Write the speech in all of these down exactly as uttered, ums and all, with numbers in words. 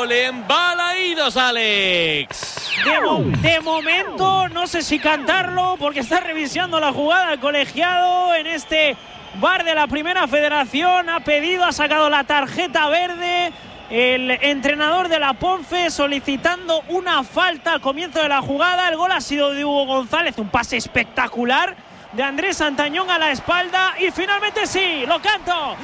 gol en Balaídos, Alex. De, mo- de momento, no sé si cantarlo porque está revisando la jugada el colegiado en este bar de la Primera Federación. Ha pedido, ha sacado la tarjeta verde el entrenador de la Ponfe solicitando una falta al comienzo de la jugada. El gol ha sido de Hugo González, un pase espectacular de Andrés Santañón a la espalda y finalmente sí, lo canto.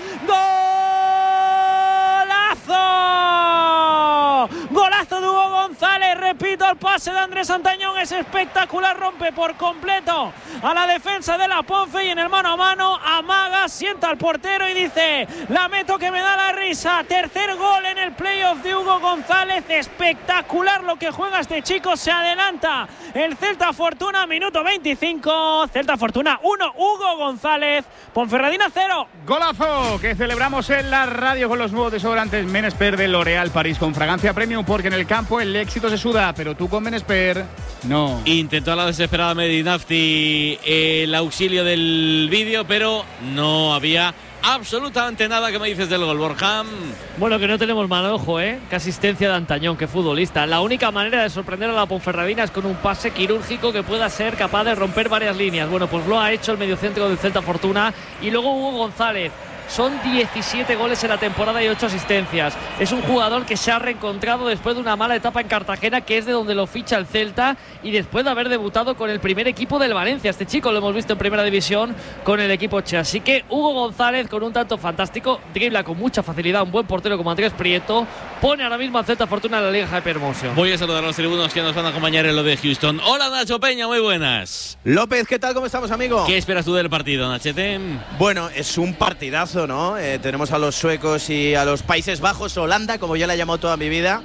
¡Golazo! Golazo de Hugo González, repito, el pase de Andrés Santañón es espectacular, rompe por completo a la defensa de la Ponfe y en el mano a mano amaga, sienta al portero y dice: la meto que me da la risa. Tercer gol en el playoff de Hugo González, espectacular lo que juega este chico, se adelanta el Celta Fortuna, minuto veinticinco, Celta Fortuna uno, Hugo González, Ponferradina cero. Golazo que celebramos en la radio con los nuevos desodorantes Men-Expert de L'Oréal París con fragancia premium, porque en el campo el éxito se suda, pero tú con Men-Expert no. Intentó a la desesperada Medinafti el auxilio del vídeo, pero no había absolutamente nada. ¿Que me dices del gol, Borja? Bueno, que no tenemos mal ojo, ¿eh? Qué asistencia de Antañón, qué futbolista. La única manera de sorprender a la Ponferradina es con un pase quirúrgico que pueda ser capaz de romper varias líneas. Bueno, pues lo ha hecho el mediocentro del Celta Fortuna. Y luego Hugo González. Son diecisiete goles en la temporada y ocho asistencias. Es un jugador que se ha reencontrado después de una mala etapa en Cartagena, que es de donde lo ficha el Celta, y después de haber debutado con el primer equipo del Valencia. Este chico lo hemos visto en primera división con el equipo Che. Así que Hugo González con un tanto fantástico, dribla con mucha facilidad, un buen portero como Andrés Prieto, pone ahora mismo al Celta Fortuna en la Liga Hypermotion. Voy a saludar a los tribunos que nos van a acompañar en lo de Houston. Hola, Nacho Peña, muy buenas. López, ¿qué tal? ¿Cómo estamos, amigo? ¿Qué esperas tú del partido, Nachete? Bueno, es un partidazo, ¿no? Eh, tenemos a los suecos y a los Países Bajos, Holanda, como yo la he llamado toda mi vida,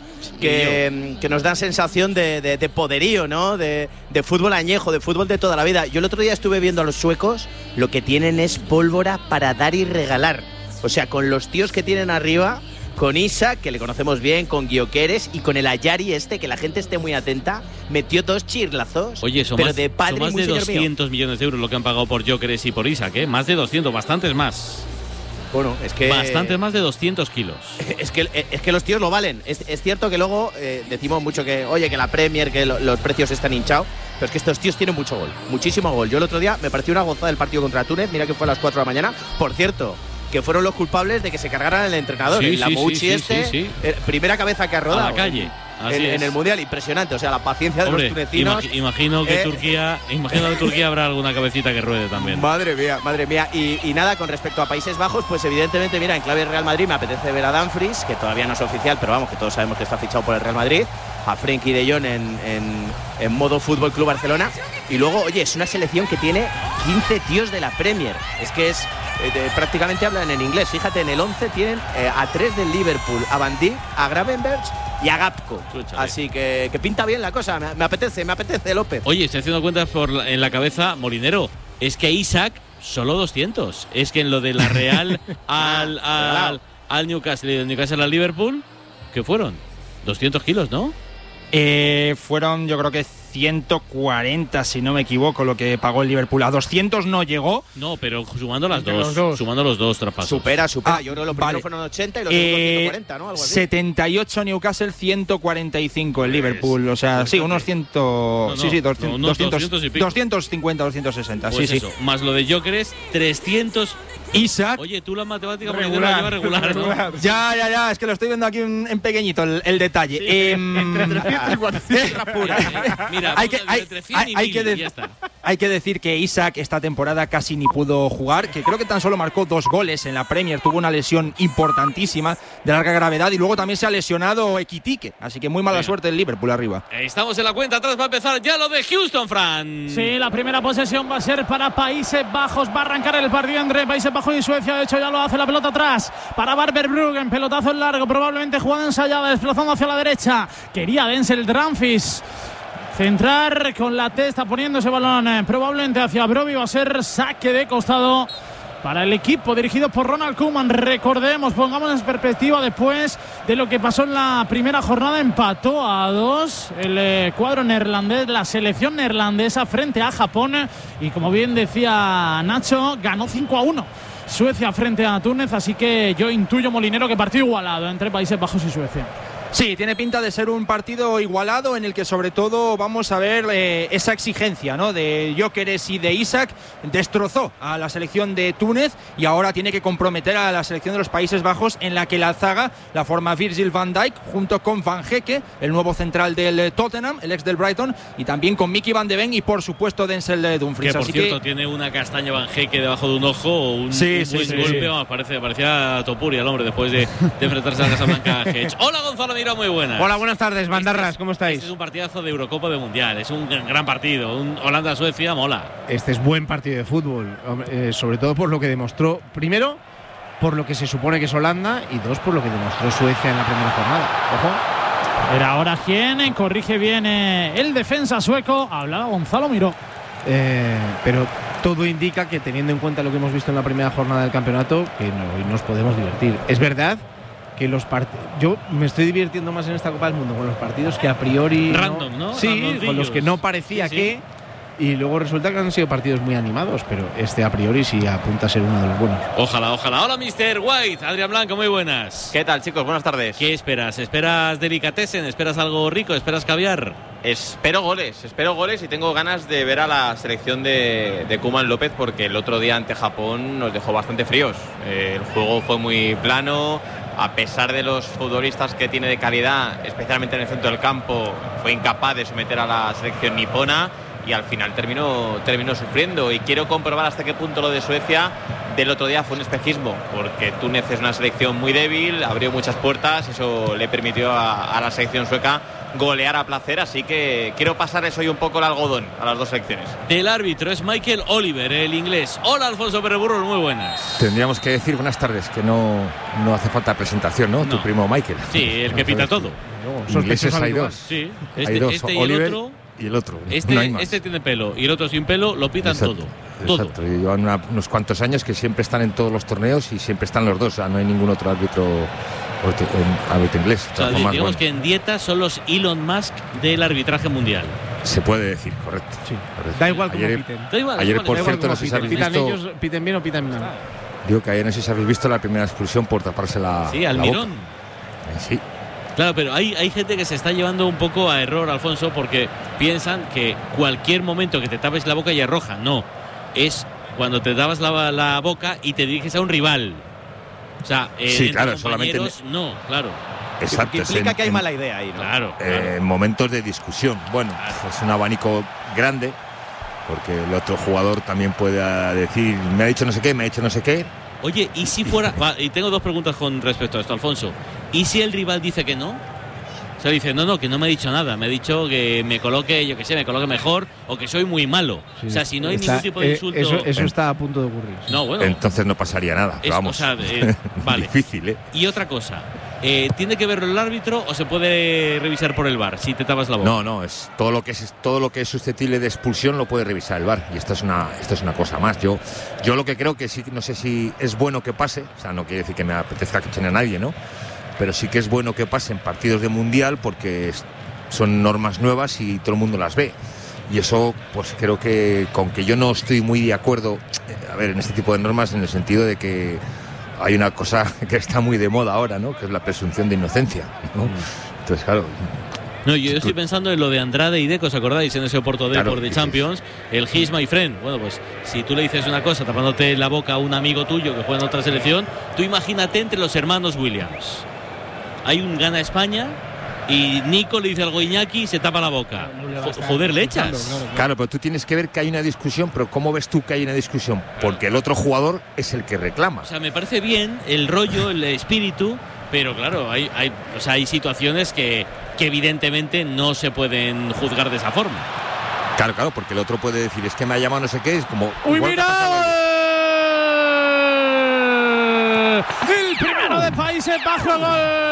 que, que nos dan sensación de, de, de poderío, ¿no? De, de fútbol añejo, de fútbol de toda la vida. Yo el otro día estuve viendo a los suecos, lo que tienen es pólvora para dar y regalar. O sea, con los tíos que tienen arriba, con Isak, que le conocemos bien, con Gyökeres y con el Ayari este, que la gente esté muy atenta, metió dos chirlazos. Oye, son pero más, de, padre son más muy de doscientos mío. millones de euros lo que han pagado por Gyökeres y por Isak, ¿eh? Más de doscientos, bastantes más. Bueno, es que… Bastantes más de doscientos kilos. Es que, es que los tíos lo valen. Es, es cierto que luego eh, decimos mucho que, oye, que la Premier, que lo, los precios están hinchados, pero es que estos tíos tienen mucho gol, muchísimo gol. Yo el otro día me pareció una gozada del partido contra Túnez, mira que fue a las cuatro de la mañana. Por cierto, que fueron los culpables de que se cargaran al entrenador. Sí, el Lamouchi sí, sí, este, sí, sí. Eh, primera cabeza que ha rodado. A la calle. Así En, es. en el Mundial, impresionante. O sea, la paciencia de Hombre, los tunecinos. imagi- imagino que eh, Turquía, imagino que en Turquía habrá alguna cabecita que ruede también. Madre mía, madre mía. Y, y nada, con respecto a Países Bajos, pues evidentemente, mira, en clave Real Madrid me apetece ver a Dumfries, que todavía no es oficial, pero vamos, que todos sabemos que está fichado por el Real Madrid, a Frenkie de Jong en, en, en modo Fútbol Club Barcelona. Y luego, oye, es una selección que tiene quince tíos de la Premier. Es que es… Eh, de, prácticamente hablan en inglés. Fíjate, en el once tienen eh, a tres del Liverpool, a Van Dijk, a Gravenberch y a Gapco. Escúchale. Así que, que pinta bien la cosa. Me, me apetece, me apetece, López. Oye, estoy haciendo cuentas por la- en la cabeza, Molinero. Es que Isak solo doscientos. Es que en lo de la Real al, al, al Newcastle y del Newcastle al Liverpool, ¿qué fueron? doscientos kilos, ¿no? Eh, fueron, yo creo que ciento cuarenta, si no me equivoco, lo que pagó el Liverpool. A doscientos no llegó. No, pero sumando las Entre dos, los dos. sumando los dos traspasos. Supera, supera. Ah, Yo creo que los primeros vale. fueron ochenta y los Eh, segundos ciento cuarenta, ¿no? Algo así. setenta y ocho Newcastle, ciento cuarenta y cinco el Pues, Liverpool. O sea, sí, unos cien. no, sí, sí, doscientos, unos doscientos, doscientos y pico. doscientos cincuenta, doscientos sesenta. Pues sí, eso, sí. más lo de Gyökeres, trescientos. Isaac. Oye, tú la matemática Molinero la llevas regular, ¿no? Ya, ya, ya, es que lo estoy viendo aquí en, en pequeñito el, el detalle. Sí. Em, Entre trescientos y cuatrocientos pura. Mira, hay que, ponle hay, entre cien hay- y hay mil que y de- ya está. hay que decir que Isaac esta temporada casi ni pudo jugar, que creo que tan solo marcó dos goles en la Premier, tuvo una lesión importantísima de larga gravedad y luego también se ha lesionado Equitique, así que muy mala Venga. suerte el Liverpool arriba. Estamos en la cuenta atrás, va a empezar ya lo de Houston, Fran. Sí, la primera posesión va a ser para Países Bajos. Va a arrancar el partido entre Países Bajos y Suecia. De hecho, ya lo hace la pelota atrás para Barberbruggen. Pelotazo en largo, probablemente jugada ensayada, desplazando hacia la derecha. Quería Denzel Dumfries centrar con la testa, poniendo ese balón eh, probablemente hacia Broby. Va a ser saque de costado para el equipo dirigido por Ronald Koeman. Recordemos, pongamos en perspectiva después de lo que pasó en la primera jornada. Empató a dos el eh, cuadro neerlandés, la selección neerlandesa frente a Japón. Y como bien decía Nacho, ganó cinco a uno Suecia frente a Túnez. Así que yo intuyo, Molinero, que partido igualado entre Países Bajos y Suecia. Sí, tiene pinta de ser un partido igualado en el que sobre todo vamos a ver eh, esa exigencia, ¿no?, de Gyökeres y de Isak. Destrozó a la selección de Túnez y ahora tiene que comprometer a la selección de los Países Bajos, en la que la zaga la forma Virgil van Dijk junto con Van Hecke, el nuevo central del Tottenham, el ex del Brighton, y también con Mickey van de Ven y por supuesto Denzel Dumfries. Que por Así cierto que... tiene una castaña Van Hecke debajo de un ojo o un, sí, un sí, buen sí, golpe, sí. vamos, parece, parecía Topuria el hombre después de, de enfrentarse a la Casa Blanca Hedge. Hola Gonzalo Miró, muy buenas. Hola, buenas tardes, bandarras, este ¿cómo estáis? Este es un partidazo de Eurocopa de Mundial, es un gran partido, un Holanda-Suecia mola. Este es buen partido de fútbol, eh, sobre todo por lo que demostró, primero, por lo que se supone que es Holanda, y dos, por lo que demostró Suecia en la primera jornada. Ojo. Era ahora quien corrige bien eh, el defensa sueco, hablaba Gonzalo Miró. Eh, pero todo indica que, teniendo en cuenta lo que hemos visto en la primera jornada del campeonato, que no, hoy nos podemos divertir. Es verdad que los partidos, yo me estoy divirtiendo más en esta Copa del Mundo con los partidos que a priori random, ¿no? ¿no? Sí, con los que no parecía sí, sí. que, y luego resulta que han sido partidos muy animados, pero este a priori sí apunta a ser uno de los buenos. Ojalá, ojalá. Hola mister White, Adrián Blanco, muy buenas. ¿Qué tal, chicos? Buenas tardes. ¿Qué esperas? ¿Esperas delicatessen? ¿Esperas algo rico? ¿Esperas caviar? Espero goles, espero goles y tengo ganas de ver a la selección de, de Koeman López, porque el otro día ante Japón nos dejó bastante fríos. Eh, el juego fue muy plano, a pesar de los futbolistas que tiene de calidad, especialmente en el centro del campo, fue incapaz de someter a la selección nipona y al final terminó, terminó sufriendo. Y quiero comprobar hasta qué punto lo de Suecia del otro día fue un espejismo, porque Túnez es una selección muy débil, abrió muchas puertas, eso le permitió a, a la selección sueca golear a placer, así que quiero pasarles hoy un poco el algodón a las dos selecciones. Del árbitro es Michael Oliver, el inglés. Hola Alfonso Perreburros, muy buenas. Tendríamos que decir buenas tardes, que no, no hace falta presentación, ¿no? No. Tu primo Michael. Sí, el que pita todo. Ingleses hay dos. Sí, Hay este, dos, este y Oliver el otro. y el otro. Este, no hay más. este tiene pelo y el otro sin pelo, lo pitan Exacto, todo. Todo. Exacto. Y llevan una- unos cuantos años que siempre están en todos los torneos y siempre están los dos. O sea, no hay ningún otro árbitro, otro- un árbitro inglés. O sea, Lo más digamos bueno. que en dieta son los Elon Musk del arbitraje mundial. Se puede decir, correcto. Sí. Correcto. Da igual cómo Ayer- piten. Da igual, Ayer, da igual, por da igual cierto, cómo no sé si piten. habéis Pitan visto- ellos, piten bien o pitan mal. Digo que ayer no sé si habéis visto la primera expulsión por taparse la, Sí, la Almirón. boca. Eh, Sí. Claro, pero hay, hay gente que se está llevando un poco a error, Alfonso, porque piensan que cualquier momento que te tapes la boca ya es roja. No, es cuando te dabas la, la boca y te diriges a un rival. O sea, eh, Sí, entre claro, solamente compañeros, no, claro, Exacto. Que es implica en- que hay en- mala idea ahí, ¿no? claro. eh, claro. en momentos de discusión. Bueno, es un abanico grande, porque el otro jugador también puede ah, decir, me ha dicho no sé qué, me ha dicho no sé qué. Oye, ¿y si fuera...? va, y tengo dos preguntas con respecto a esto, Alfonso. ¿Y si el rival dice que no? O sea, dice, no, no, que no me ha dicho nada. Me ha dicho que me coloque, yo que sé, me coloque mejor o que soy muy malo. Sí, o sea, si no hay está- ningún tipo de eh, insulto... Eso, eso está a punto de ocurrir. sí. No, bueno. Entonces no pasaría nada. Es- Vamos. o sea, eh, vale. Difícil, ¿eh? Y otra cosa, eh, ¿tiene que verlo el árbitro o se puede revisar por el V A R si te tapas la boca? No, no, es todo lo que es todo lo que es susceptible de expulsión lo puede revisar el V A R, y esto es una esto es una cosa más. Yo yo lo que creo que sí, no sé si es bueno que pase, o sea, no quiere decir que me apetezca que echen a nadie, ¿no? Pero sí que es bueno que pasen partidos de mundial, porque es- son normas nuevas y todo el mundo las ve. Y eso, pues creo que, con que yo no estoy muy de acuerdo, eh, a ver, en este tipo de normas, en el sentido de que hay una cosa que está muy de moda ahora, ¿no? Que es la presunción de inocencia, ¿no? Entonces, claro, No, yo estoy pensando en lo de Andrade y Deco, ¿os acordáis? En ese Oporto Claro, Depor de dices. Champions, el He's my friend. Bueno, pues si tú le dices una cosa tapándote la boca a un amigo tuyo que juega en otra selección, tú imagínate entre los hermanos Williams. Hay un gana España y Nico le dice algo a Iñaki y se tapa la boca. Jo- Joder, le echas. Claro, pero tú tienes que ver que hay una discusión, pero ¿cómo ves tú que hay una discusión? Porque el otro jugador es el que reclama. O sea, me parece bien el rollo, el espíritu, pero claro, hay, hay, o sea, hay situaciones que, que evidentemente no se pueden juzgar de esa forma. Claro, claro, porque el otro puede decir, es que me ha llamado no sé qué, es como... ¡Uy, igual que ha pasado mira! ayer. El primero de Países Bajos. Gol.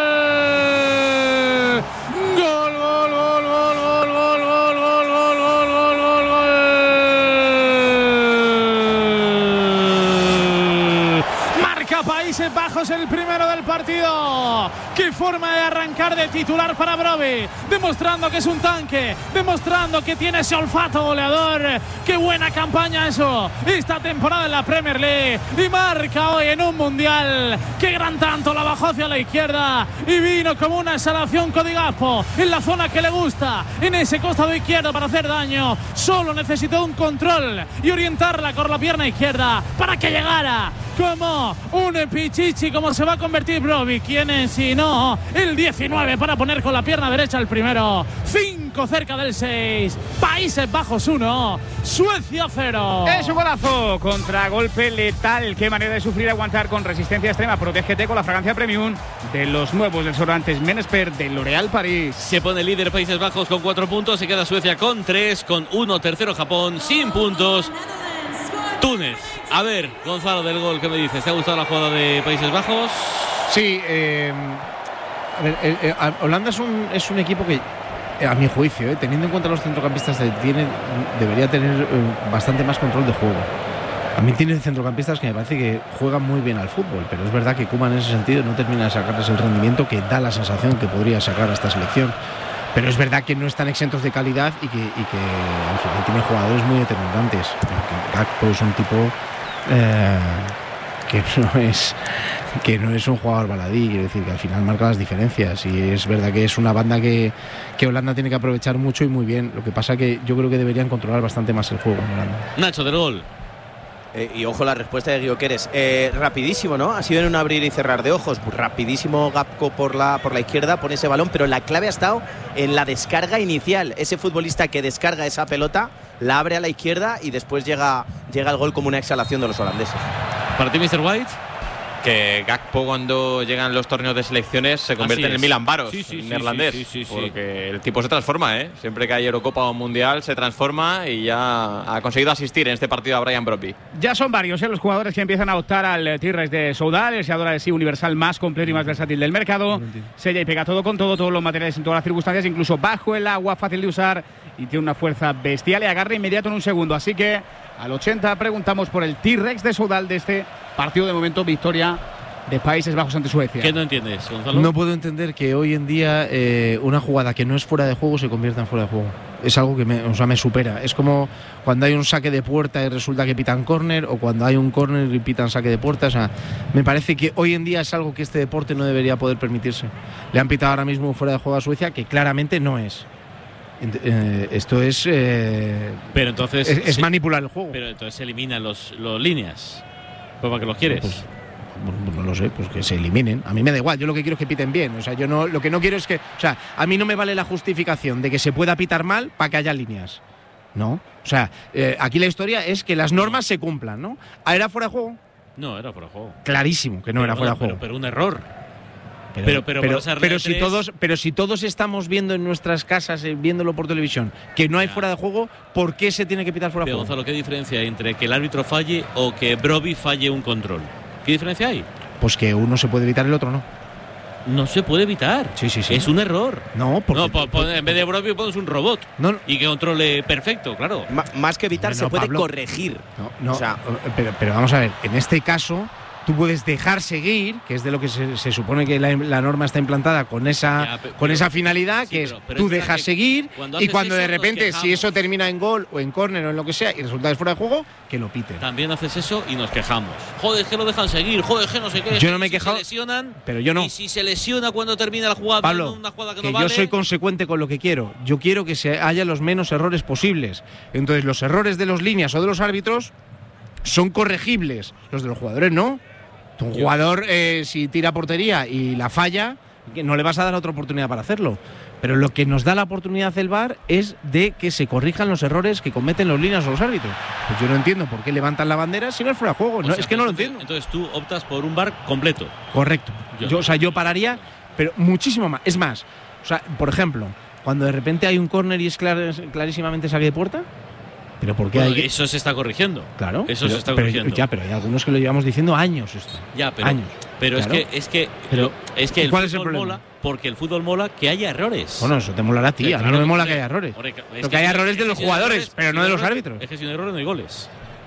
Gol, gol, gol, gol, gol, gol, gol, gol, gol, gol, gol, gol, gol. Marca Países Países Bajos el primero del partido. Qué forma de arrancar de titular para Brobbey, demostrando que es un tanque, demostrando que tiene ese olfato goleador. Qué buena campaña eso esta temporada en la Premier League, y marca hoy en un mundial. Qué gran tanto, la bajó hacia la izquierda y vino como una exhalación Codigaspo en la zona que le gusta, en ese costado izquierdo para hacer daño. Solo necesitó un control y orientarla con la pierna izquierda para que llegara como un pichichi, como se va a convertir Brobbey. ¿Quién es si no el diecinueve para poner con la pierna derecha el primero? cinco cerca del seis. Países Bajos uno, Suecia cero. Es un golazo, contragolpe letal. Qué manera de sufrir y aguantar con resistencia extrema. Protégete con la fragancia premium de los nuevos desodorantes Menesper de L'Oréal París. Se pone líder Países Bajos con cuatro puntos, se queda Suecia con tres, con uno tercero Japón sin puntos. Túnez. A ver, Gonzalo del Gol, ¿qué me dices? ¿Te ha gustado la jugada de Países Bajos? Sí, eh, a ver, eh, eh, Holanda es un, es un equipo que, eh, a mi juicio, eh, teniendo en cuenta los centrocampistas, tiene, debería tener eh, bastante más control de juego. A mí tiene centrocampistas que me parece que juegan muy bien al fútbol, pero es verdad que Koeman en ese sentido no termina de sacarles el rendimiento que da la sensación que podría sacar a esta selección. Pero es verdad que no están exentos de calidad y que, y que al final tiene jugadores muy determinantes. Gakpo es un tipo eh, que no es que no es un jugador baladí, quiero decir que al final marca las diferencias, y es verdad que es una banda que, que Holanda tiene que aprovechar mucho y muy bien. Lo que pasa que yo creo que deberían controlar bastante más el juego en Holanda. Nacho del Gol. Eh, y ojo la respuesta de Gyökeres. Eh, rapidísimo, ¿no? Ha sido en un abrir y cerrar de ojos. Rapidísimo Gakpo por la, por la izquierda, pone ese balón, pero la clave ha estado en la descarga inicial. Ese futbolista que descarga esa pelota, la abre a la izquierda y después llega, llega el gol como una exhalación de los holandeses. ¿Para ti, mister White? Que Gakpo, cuando llegan los torneos de selecciones, se convierte en el Milan Baros, sí, sí, sí, neerlandés. Sí, sí, sí, sí. Porque el tipo se transforma, ¿eh? Siempre que hay Eurocopa o Mundial se transforma, y ya ha conseguido asistir en este partido a Brian Brobbey. Ya son varios ¿eh? los jugadores que empiezan a optar al T-Rex de Soudal, el seador sí universal más completo y más versátil del mercado. Sella y pega todo con todo, todos los materiales en todas las circunstancias, incluso bajo el agua, fácil de usar, y tiene una fuerza bestial y agarre inmediato en un segundo. Así que al ochenta preguntamos por el T-Rex de Soudal de este partido. De momento, victoria de Países Bajos ante Suecia. ¿Qué no entiendes, Gonzalo? No puedo entender que hoy en día eh, una jugada que no es fuera de juego se convierta en fuera de juego. Es algo que me, o sea, me supera. Es como cuando hay un saque de puerta y resulta que pitan córner, o cuando hay un córner y pitan saque de puerta. O sea, me parece que hoy en día es algo que este deporte no debería poder permitirse. Le han pitado ahora mismo fuera de juego a Suecia, que claramente no es. Eh, esto es eh, pero entonces es, es sí, manipular el juego. Pero entonces se eliminan los, los líneas. Pues ¿para qué los quieres? Pues, no lo sé, pues que se eliminen. A mí me da igual, yo lo que quiero es que piten bien. O sea, yo no, lo que no quiero es que, o sea, a mí no me vale la justificación de que se pueda pitar mal para que haya líneas. No, o sea, eh, aquí la historia es que las normas se cumplan, ¿no? ¿Era fuera de juego? No, era fuera de juego. Clarísimo que no pero era fuera de bueno, juego. Pero, pero un error. Pero, pero, pero, pero, pero, pero si tres... todos, pero si todos estamos viendo en nuestras casas, eh, viéndolo por televisión, que no hay ya. fuera de juego, ¿por qué se tiene que pitar fuera de Pero, juego? Gonzalo, ¿qué diferencia hay entre que el árbitro falle o que Brobbey falle un control? ¿Qué diferencia hay? Pues que uno se puede evitar, el otro no. No se puede evitar. Sí, sí, sí. Es un error. No, porque, no pon, pon, en vez de Brobbey pones un robot no, y que controle perfecto, claro. M- más que evitar, no, se puede Pablo. corregir. No, no, O sea, pero, pero vamos a ver, en este caso tú puedes dejar seguir, que es de lo que se, se supone que la, la norma está implantada con esa, Ya, pero, con esa finalidad, sí, que pero, es pero tú es verdad dejas que seguir cuando y haces cuando de eso, nos repente, quejamos. si eso termina en gol o en córner o en lo que sea y resulta que es fuera de juego, que lo piten. También haces eso y nos quejamos. Joder, que lo dejan seguir, joder, que no sé qué. Yo no me he Si quejado, se lesionan, pero yo no. Y si se lesiona cuando termina la jugada, Pablo, una jugada que, que no yo vale, soy consecuente con lo que quiero. Yo quiero que se haya los menos errores posibles. Entonces, los errores de los líneas o de los árbitros son corregibles. Los de los jugadores no. Un jugador, eh, si tira a portería y la falla, no le vas a dar otra oportunidad para hacerlo. Pero lo que nos da la oportunidad del V A R es de que se corrijan los errores que cometen los líneas o los árbitros. Pues yo no entiendo por qué levantan la bandera si no es fuera de juego. o No, sea, es que no lo entonces- entiendo. Entonces tú optas por un V A R completo. Correcto. Yo Yo, no. o sea, yo pararía, pero muchísimo más. Es más, o sea, por ejemplo, cuando de repente hay un córner y es clar- clarísimamente saque de puerta, pero ¿por qué Bueno, hay que...? eso se está corrigiendo. Claro, Eso pero, se está pero- corrigiendo. ya, pero hay algunos que lo llevamos diciendo años esto. Ya, pero, años. pero Claro. es que es que Pero, es que el ¿cuál es el fútbol problema? mola porque el fútbol mola que haya errores. Bueno, eso te molará a ti. Sí, A mí claro, no me mola hombre, que haya errores. hombre, es Pero que haya si no- errores es de que los si no hay jugadores, errores, pero si no de hay los errores, árbitros. Es que sin errores no hay goles.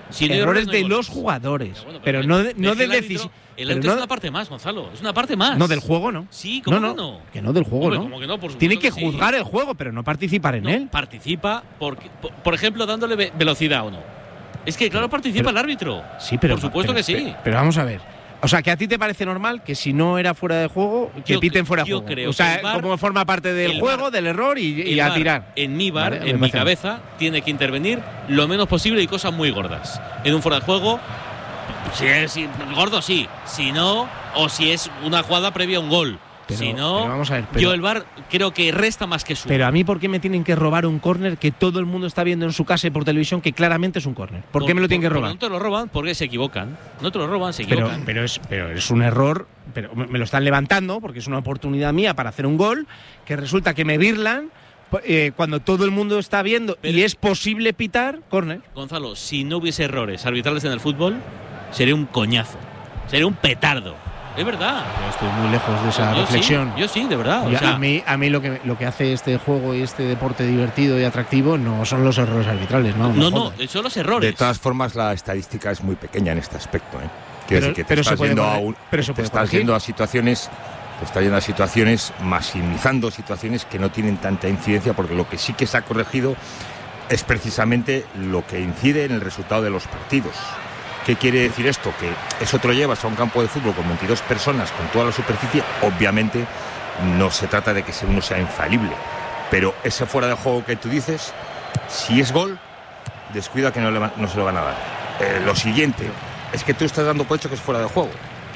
Si no hay errores no hay de goles. los jugadores, Pero, bueno, pero, pero no ve- de, no ve que de el árbitro- decisión. El árbitro es una parte más, Gonzalo. Es una parte más. No, del juego no. Sí, ¿cómo no, que no? no? Que no del juego, Hombre, ¿no? ¿cómo que no? Por supuesto Tiene que, que sí. juzgar el juego, pero no participar en No, él. participa, porque, por, por ejemplo, dándole ve- velocidad o no. Es que, claro, participa pero- el árbitro. Sí, pero Por supuesto pero- que sí. Pero, pero vamos a ver. O sea, que a ti te parece normal que si no era fuera de juego, que Yo piten cre- fuera de yo juego. creo o sea, que el VAR- como forma parte del el juego, VAR- del error y, y El a VAR, tirar. En mi bar, Vale, me en mi parece bien. cabeza, tiene que intervenir lo menos posible y cosas muy gordas. En un fuera de juego, si es si- gordo, sí. Si no, o si es una jugada previa a un gol. Pero- si no, pero vamos a ver, pero- yo el VAR creo que resta más que suma. Pero a mí, ¿por qué me tienen que robar un córner que todo el mundo está viendo en su casa y por televisión que claramente es un córner? ¿Por qué me lo tienen que robar? No te lo roban porque se equivocan. No te lo roban, se Pero, equivocan. pero, es, pero es un error, pero me me lo están levantando porque es una oportunidad mía para hacer un gol, que resulta que me birlan eh, cuando todo el mundo está viendo Pero- y es posible pitar, córner. Gonzalo, si no hubiese errores arbitrales en el fútbol, sería un coñazo. Sería un petardo. Es verdad. Yo estoy muy lejos de esa yo reflexión. Sí, yo sí, de verdad. O Ya, sea, a mí, a mí lo, que, lo que hace este juego y este deporte divertido y atractivo no son los errores arbitrales, ¿no? no, no, jodas. son los errores. De todas formas, la estadística es muy pequeña en este aspecto. ¿eh? Quiero Pero- decir que te pero se estás puede yendo a corre- un, pero se te puede estás corregir. yendo a situaciones, te estás yendo a situaciones maximizando situaciones que no tienen tanta incidencia, porque lo que sí que se ha corregido es precisamente lo que incide en el resultado de los partidos. ¿Qué quiere decir esto? Que eso te lo llevas a un campo de fútbol con veintidós personas, con toda la superficie. Obviamente no se trata de que uno sea infalible, pero ese fuera de juego que tú dices, si es gol, descuida que no, le va- no se lo van a dar. Eh, lo siguiente es que tú estás dando por hecho que es fuera de juego.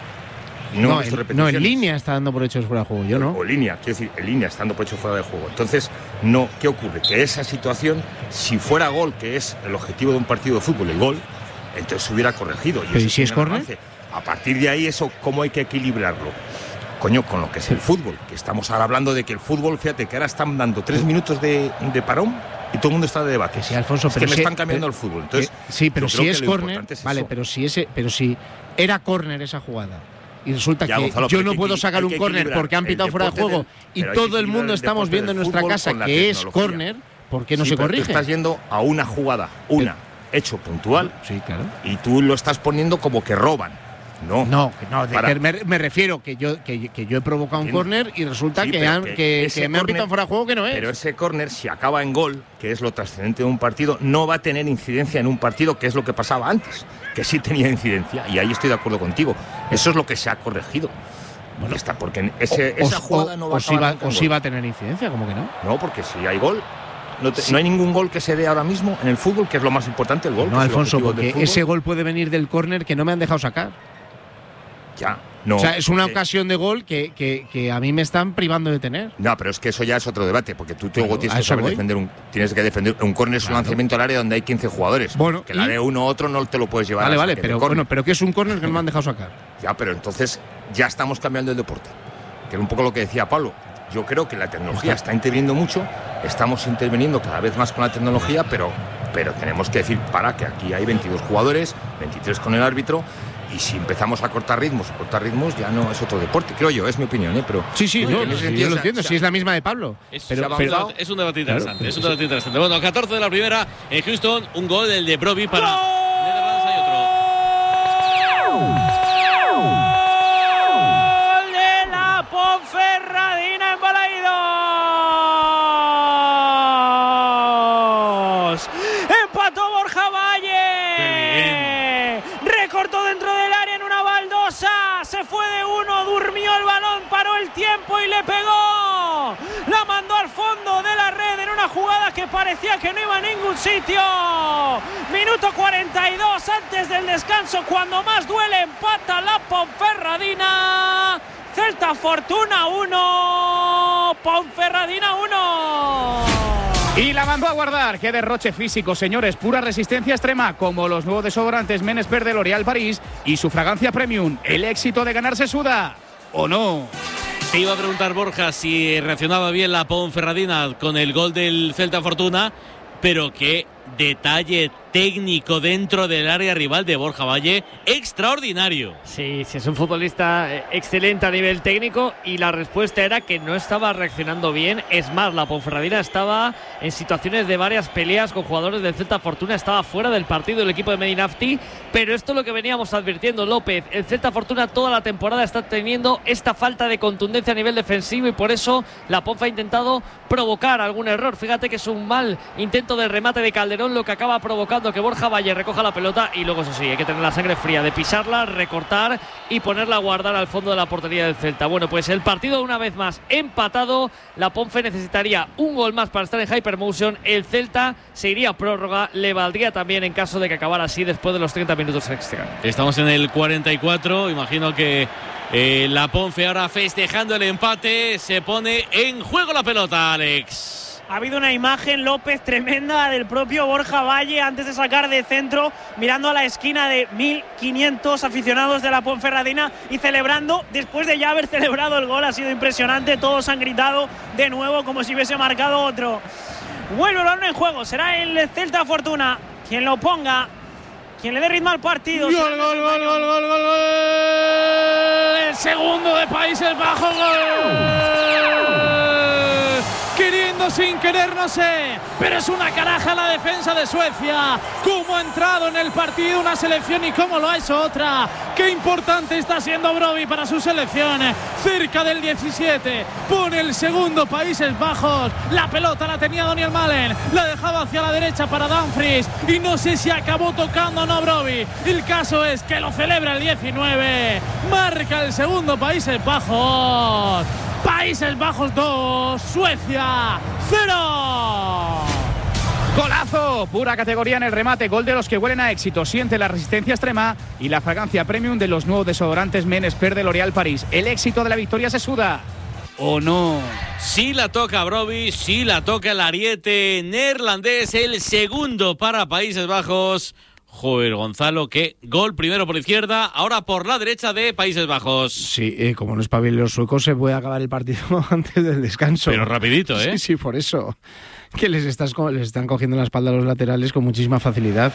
Y no, No, he visto en, no, en repeticiones. línea está dando por hechos fuera de juego, yo no. O línea, quiero decir, en línea, estando por hecho fuera de juego. Entonces, no, ¿qué ocurre? Que esa situación, si fuera gol, que es el objetivo de un partido de fútbol, el gol, entonces se hubiera corregido. Pero eso ¿y si es sería un córner? avance. A partir de ahí, eso, ¿cómo hay que equilibrarlo? Coño, con lo que es el fútbol, que estamos ahora hablando de que el fútbol, fíjate, que ahora están dando tres minutos de, de parón y todo el mundo está de debate. Que sí, Alfonso, es pero que me si- están cambiando pero- el fútbol. Entonces, Eh, sí, pero yo si creo es que lo córner, importante es vale, eso. pero si ese, pero si era córner esa jugada y resulta Ya, que Gonzalo, yo pero no hay que puedo equil- sacar hay un que córner equilibrar porque han el pitado fuera de deporte juego del- y pero hay que todo el equilibrar mundo el estamos deporte viendo en del nuestra fútbol casa con la que es tecnología. córner, ¿por qué no Sí, se pero tú corrige? estás yendo a una jugada, una, hecho puntual, Sí, claro. y tú lo estás poniendo como que roban. No, No, que no, de Para- que me, me refiero que yo que, que yo he provocado un Que- córner y resulta Sí, que, pero han- que que, ese que me han córner- pitado fuera de juego que no es. Pero ese córner, si acaba en gol, que es lo trascendente de un partido, no va a tener incidencia en un partido, que es lo que pasaba antes, que sí tenía incidencia, y ahí estoy de acuerdo contigo. Eso es lo que se ha corregido. Bueno, está, porque ese, O- esa o- jugada no va o a sí acabar va, nunca o en sí gol. va a tener incidencia, como que no. No, porque si hay gol, no, te- Sí. no hay ningún gol que se dé ahora mismo en el fútbol, que es lo más importante, el gol. No, que es el Alfonso, objetivo del porque fútbol. ese gol puede venir del córner que no me han dejado sacar. Ya, no. o sea, es una porque- ocasión de gol que, que, que a mí me están privando de tener. No, pero es que eso ya es otro debate, porque tú Claro, luego a tienes que eso saber voy. defender un, tienes que defender un córner, es un Claro. lanzamiento al área donde hay quince jugadores. Bueno, que la y- de uno u otro no te lo puedes llevar. Vale, al vale, saque de pero córner. bueno, pero que es un córner que no me han dejado sacar. Ya, pero entonces ya estamos cambiando el deporte. Que era un poco lo que decía Pablo. Yo creo que la tecnología está interviniendo mucho, estamos interviniendo cada vez más con la tecnología, pero, pero tenemos que decir, para, que aquí hay veintidós jugadores, veintitrés con el árbitro, y si empezamos a cortar ritmos, a cortar ritmos, ya no es otro deporte, creo yo, es mi opinión, ¿eh? Pero, Sí, sí, que no, en ese sí, sentido yo lo se- entiendo, se- si es la misma de Pablo. Es, Pero- se ha pero- avanzado. Es un debate interesante, Claro, es un pero- debate interesante. Bueno, catorce de la primera en Houston, un gol del de Broby para Netherlands, hay otro. Gol de la Ponferradina en Balaidos. Empató Borja Valle. Recortó dentro del área en una baldosa. Se fue de uno, durmió el balón, paró el tiempo y le pegó. La mandó al fondo de la red en una jugada que parecía que no iba a ningún sitio. Minuto cuarenta y dos antes del descanso, cuando más duele, empata la Ponferradina. Celta Fortuna uno, Ponferradina uno. Y la mandó a guardar. Qué derroche físico, señores. Pura resistencia extrema, como los nuevos desodorantes Men Expert de L'Oréal París y su fragancia premium. El éxito de ganar se suda, ¿o no? Te iba a preguntar, Borja, si reaccionaba bien la Ponferradina con el gol del Celta Fortuna, pero que detalle técnico dentro del área rival de Borja Valle extraordinario. Sí, sí, es un futbolista excelente a nivel técnico y la respuesta era que no estaba reaccionando bien. Es más, la Ponferradina estaba en situaciones de varias peleas con jugadores del Celta Fortuna, estaba fuera del partido el equipo de Medinafti, pero esto es lo que veníamos advirtiendo, López. El Celta Fortuna toda la temporada está teniendo esta falta de contundencia a nivel defensivo y por eso la Ponfa ha intentado provocar algún error. Fíjate que es un mal intento de remate de Calderón lo que acaba provocando que Borja Valle recoja la pelota y luego, eso sí, hay que tener la sangre fría de pisarla, recortar y ponerla a guardar al fondo de la portería del Celta. Bueno, pues el partido una vez más empatado. La Ponfe necesitaría un gol más para estar en Hypermotion. El Celta se iría a prórroga, le valdría también en caso de que acabara así después de los treinta minutos extra. Estamos en el cuarenta y cuatro, imagino que eh, la Ponfe ahora festejando el empate, se pone en juego la pelota, Alex. Ha habido una imagen, López, tremenda del propio Borja Valle antes de sacar de centro, mirando a la esquina de mil quinientos aficionados de la Ponferradina y celebrando, después de ya haber celebrado el gol. Ha sido impresionante, todos han gritado de nuevo como si hubiese marcado otro. Vuelve el balón en juego, será el Celta Fortuna quien lo ponga, quien le dé ritmo al partido. Gol, gol, gol, gol, gol, gol, gol, gol. El segundo de Países Bajos, gol. Queriendo sin querer, no sé, pero es una caraja la defensa de Suecia. Cómo ha entrado en el partido una selección y cómo lo ha hecho otra. Qué importante está siendo Brobbey para su selección. Cerca del diecisiete, pone el segundo Países Bajos. La pelota la tenía Daniel Malen, la dejaba hacia la derecha para Dumfries y no sé si acabó tocando o no Brobbey. El caso es que lo celebra el diecinueve. Marca el segundo Países Bajos. Países Bajos dos, Suecia cero. Golazo, pura categoría en el remate, gol de los que huelen a éxito. Siente la resistencia extrema y la fragancia premium de los nuevos desodorantes Men Expert de L'Oréal París. El éxito de la victoria se suda, ¿o no? Sí la toca Brobbey, sí la toca el ariete neerlandés, el segundo para Países Bajos. Joder, Gonzalo, qué gol primero por izquierda, ahora por la derecha de Países Bajos. Sí, eh, como no espabilen los suecos, se puede acabar el partido antes del descanso. Pero rapidito, ¿eh? Sí, sí, por eso. Que les, estás, les están cogiendo la espalda a los laterales con muchísima facilidad.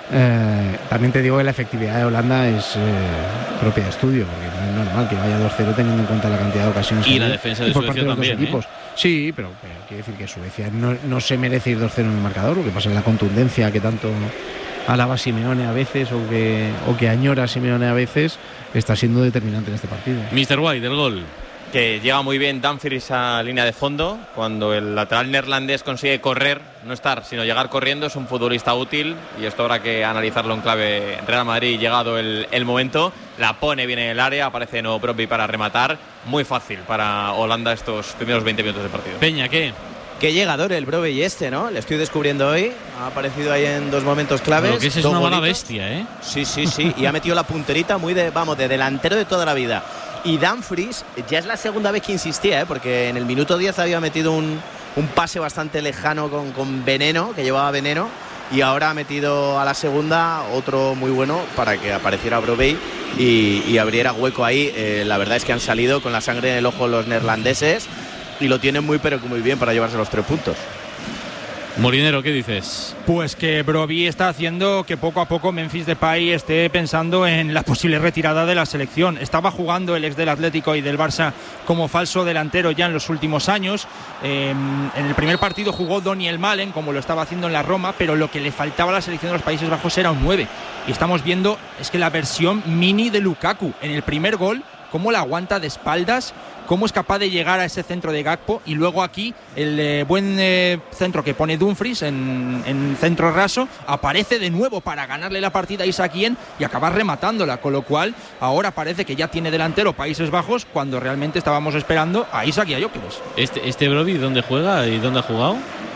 Eh, también te digo que la efectividad de Holanda es eh, propia de estudio, porque no es normal que vaya dos cero teniendo en cuenta la cantidad de ocasiones. Y la defensa de Suecia también, ¿eh? Sí, pero, pero quiere decir que Suecia no, no se merece ir dos cero en el marcador. Lo que pasa es la contundencia que tanto alaba Simeone a veces o que, o que añora Simeone a veces, está siendo determinante en este partido. mister White, el gol. Que llega muy bien Dumfries a línea de fondo. Cuando el lateral neerlandés consigue correr, no estar, sino llegar corriendo, es un futbolista útil. Y esto habrá que analizarlo en clave Real Madrid, llegado el, el momento. La pone bien en el área, aparece no Brobbey para rematar. Muy fácil para Holanda estos primeros veinte minutos de partido. Peña, ¿qué? Qué llegador el Brobbey este, ¿no? Le estoy descubriendo hoy. Ha aparecido ahí en dos momentos claves. Lo que es, es una buena bestia, ¿eh? Sí, sí, sí. Y ha metido la punterita muy de, vamos, de delantero de toda la vida. Y Dumfries ya es la segunda vez que insistía, ¿eh? Porque en el minuto diez había metido un, un pase bastante lejano con, con Veneno, que llevaba Veneno. Y ahora ha metido a la segunda otro muy bueno para que apareciera Brobbey y, y abriera hueco ahí. Eh, la verdad es que han salido con la sangre en el ojo los neerlandeses. Y lo tienen muy pero muy bien para llevarse los tres puntos. Molinero, ¿qué dices? Pues que Brobbey está haciendo que poco a poco Memphis Depay esté pensando en la posible retirada de la selección. Estaba jugando el ex del Atlético y del Barça como falso delantero ya en los últimos años. Eh, en el primer partido jugó Daniel Malen, como lo estaba haciendo en la Roma, pero lo que le faltaba a la selección de los Países Bajos era un nueve. Y estamos viendo, es que la versión mini de Lukaku en el primer gol, cómo la aguanta de espaldas, cómo es capaz de llegar a ese centro de Gakpo, y luego aquí el eh, buen eh, centro que pone Dumfries en, en centro raso, aparece de nuevo para ganarle la partida a Isaac Yen y acabar rematándola, con lo cual ahora parece que ya tiene delantero Países Bajos cuando realmente estábamos esperando a Isaac y a Gyökeres. Este, este Brobbey, ¿dónde juega y dónde ha jugado?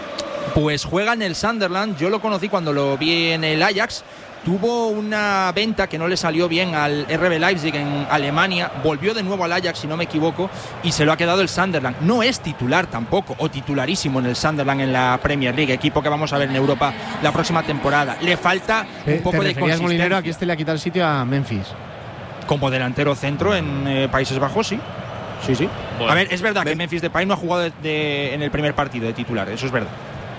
Pues juega en el Sunderland, yo lo conocí cuando lo vi en el Ajax. Tuvo una venta que no le salió bien al R B Leipzig en Alemania, volvió de nuevo al Ajax, si no me equivoco, y se lo ha quedado el Sunderland. No es titular tampoco, o titularísimo en el Sunderland en la Premier League, equipo que vamos a ver en Europa la próxima temporada. Le falta un poco de consistencia. Molinero, aquí este le ha quitado el sitio a Memphis. Como delantero centro en eh, Países Bajos, sí. Sí, sí. Bueno, a ver, es verdad que Memphis Depay no ha jugado de, de, en el primer partido de titular, eso es verdad.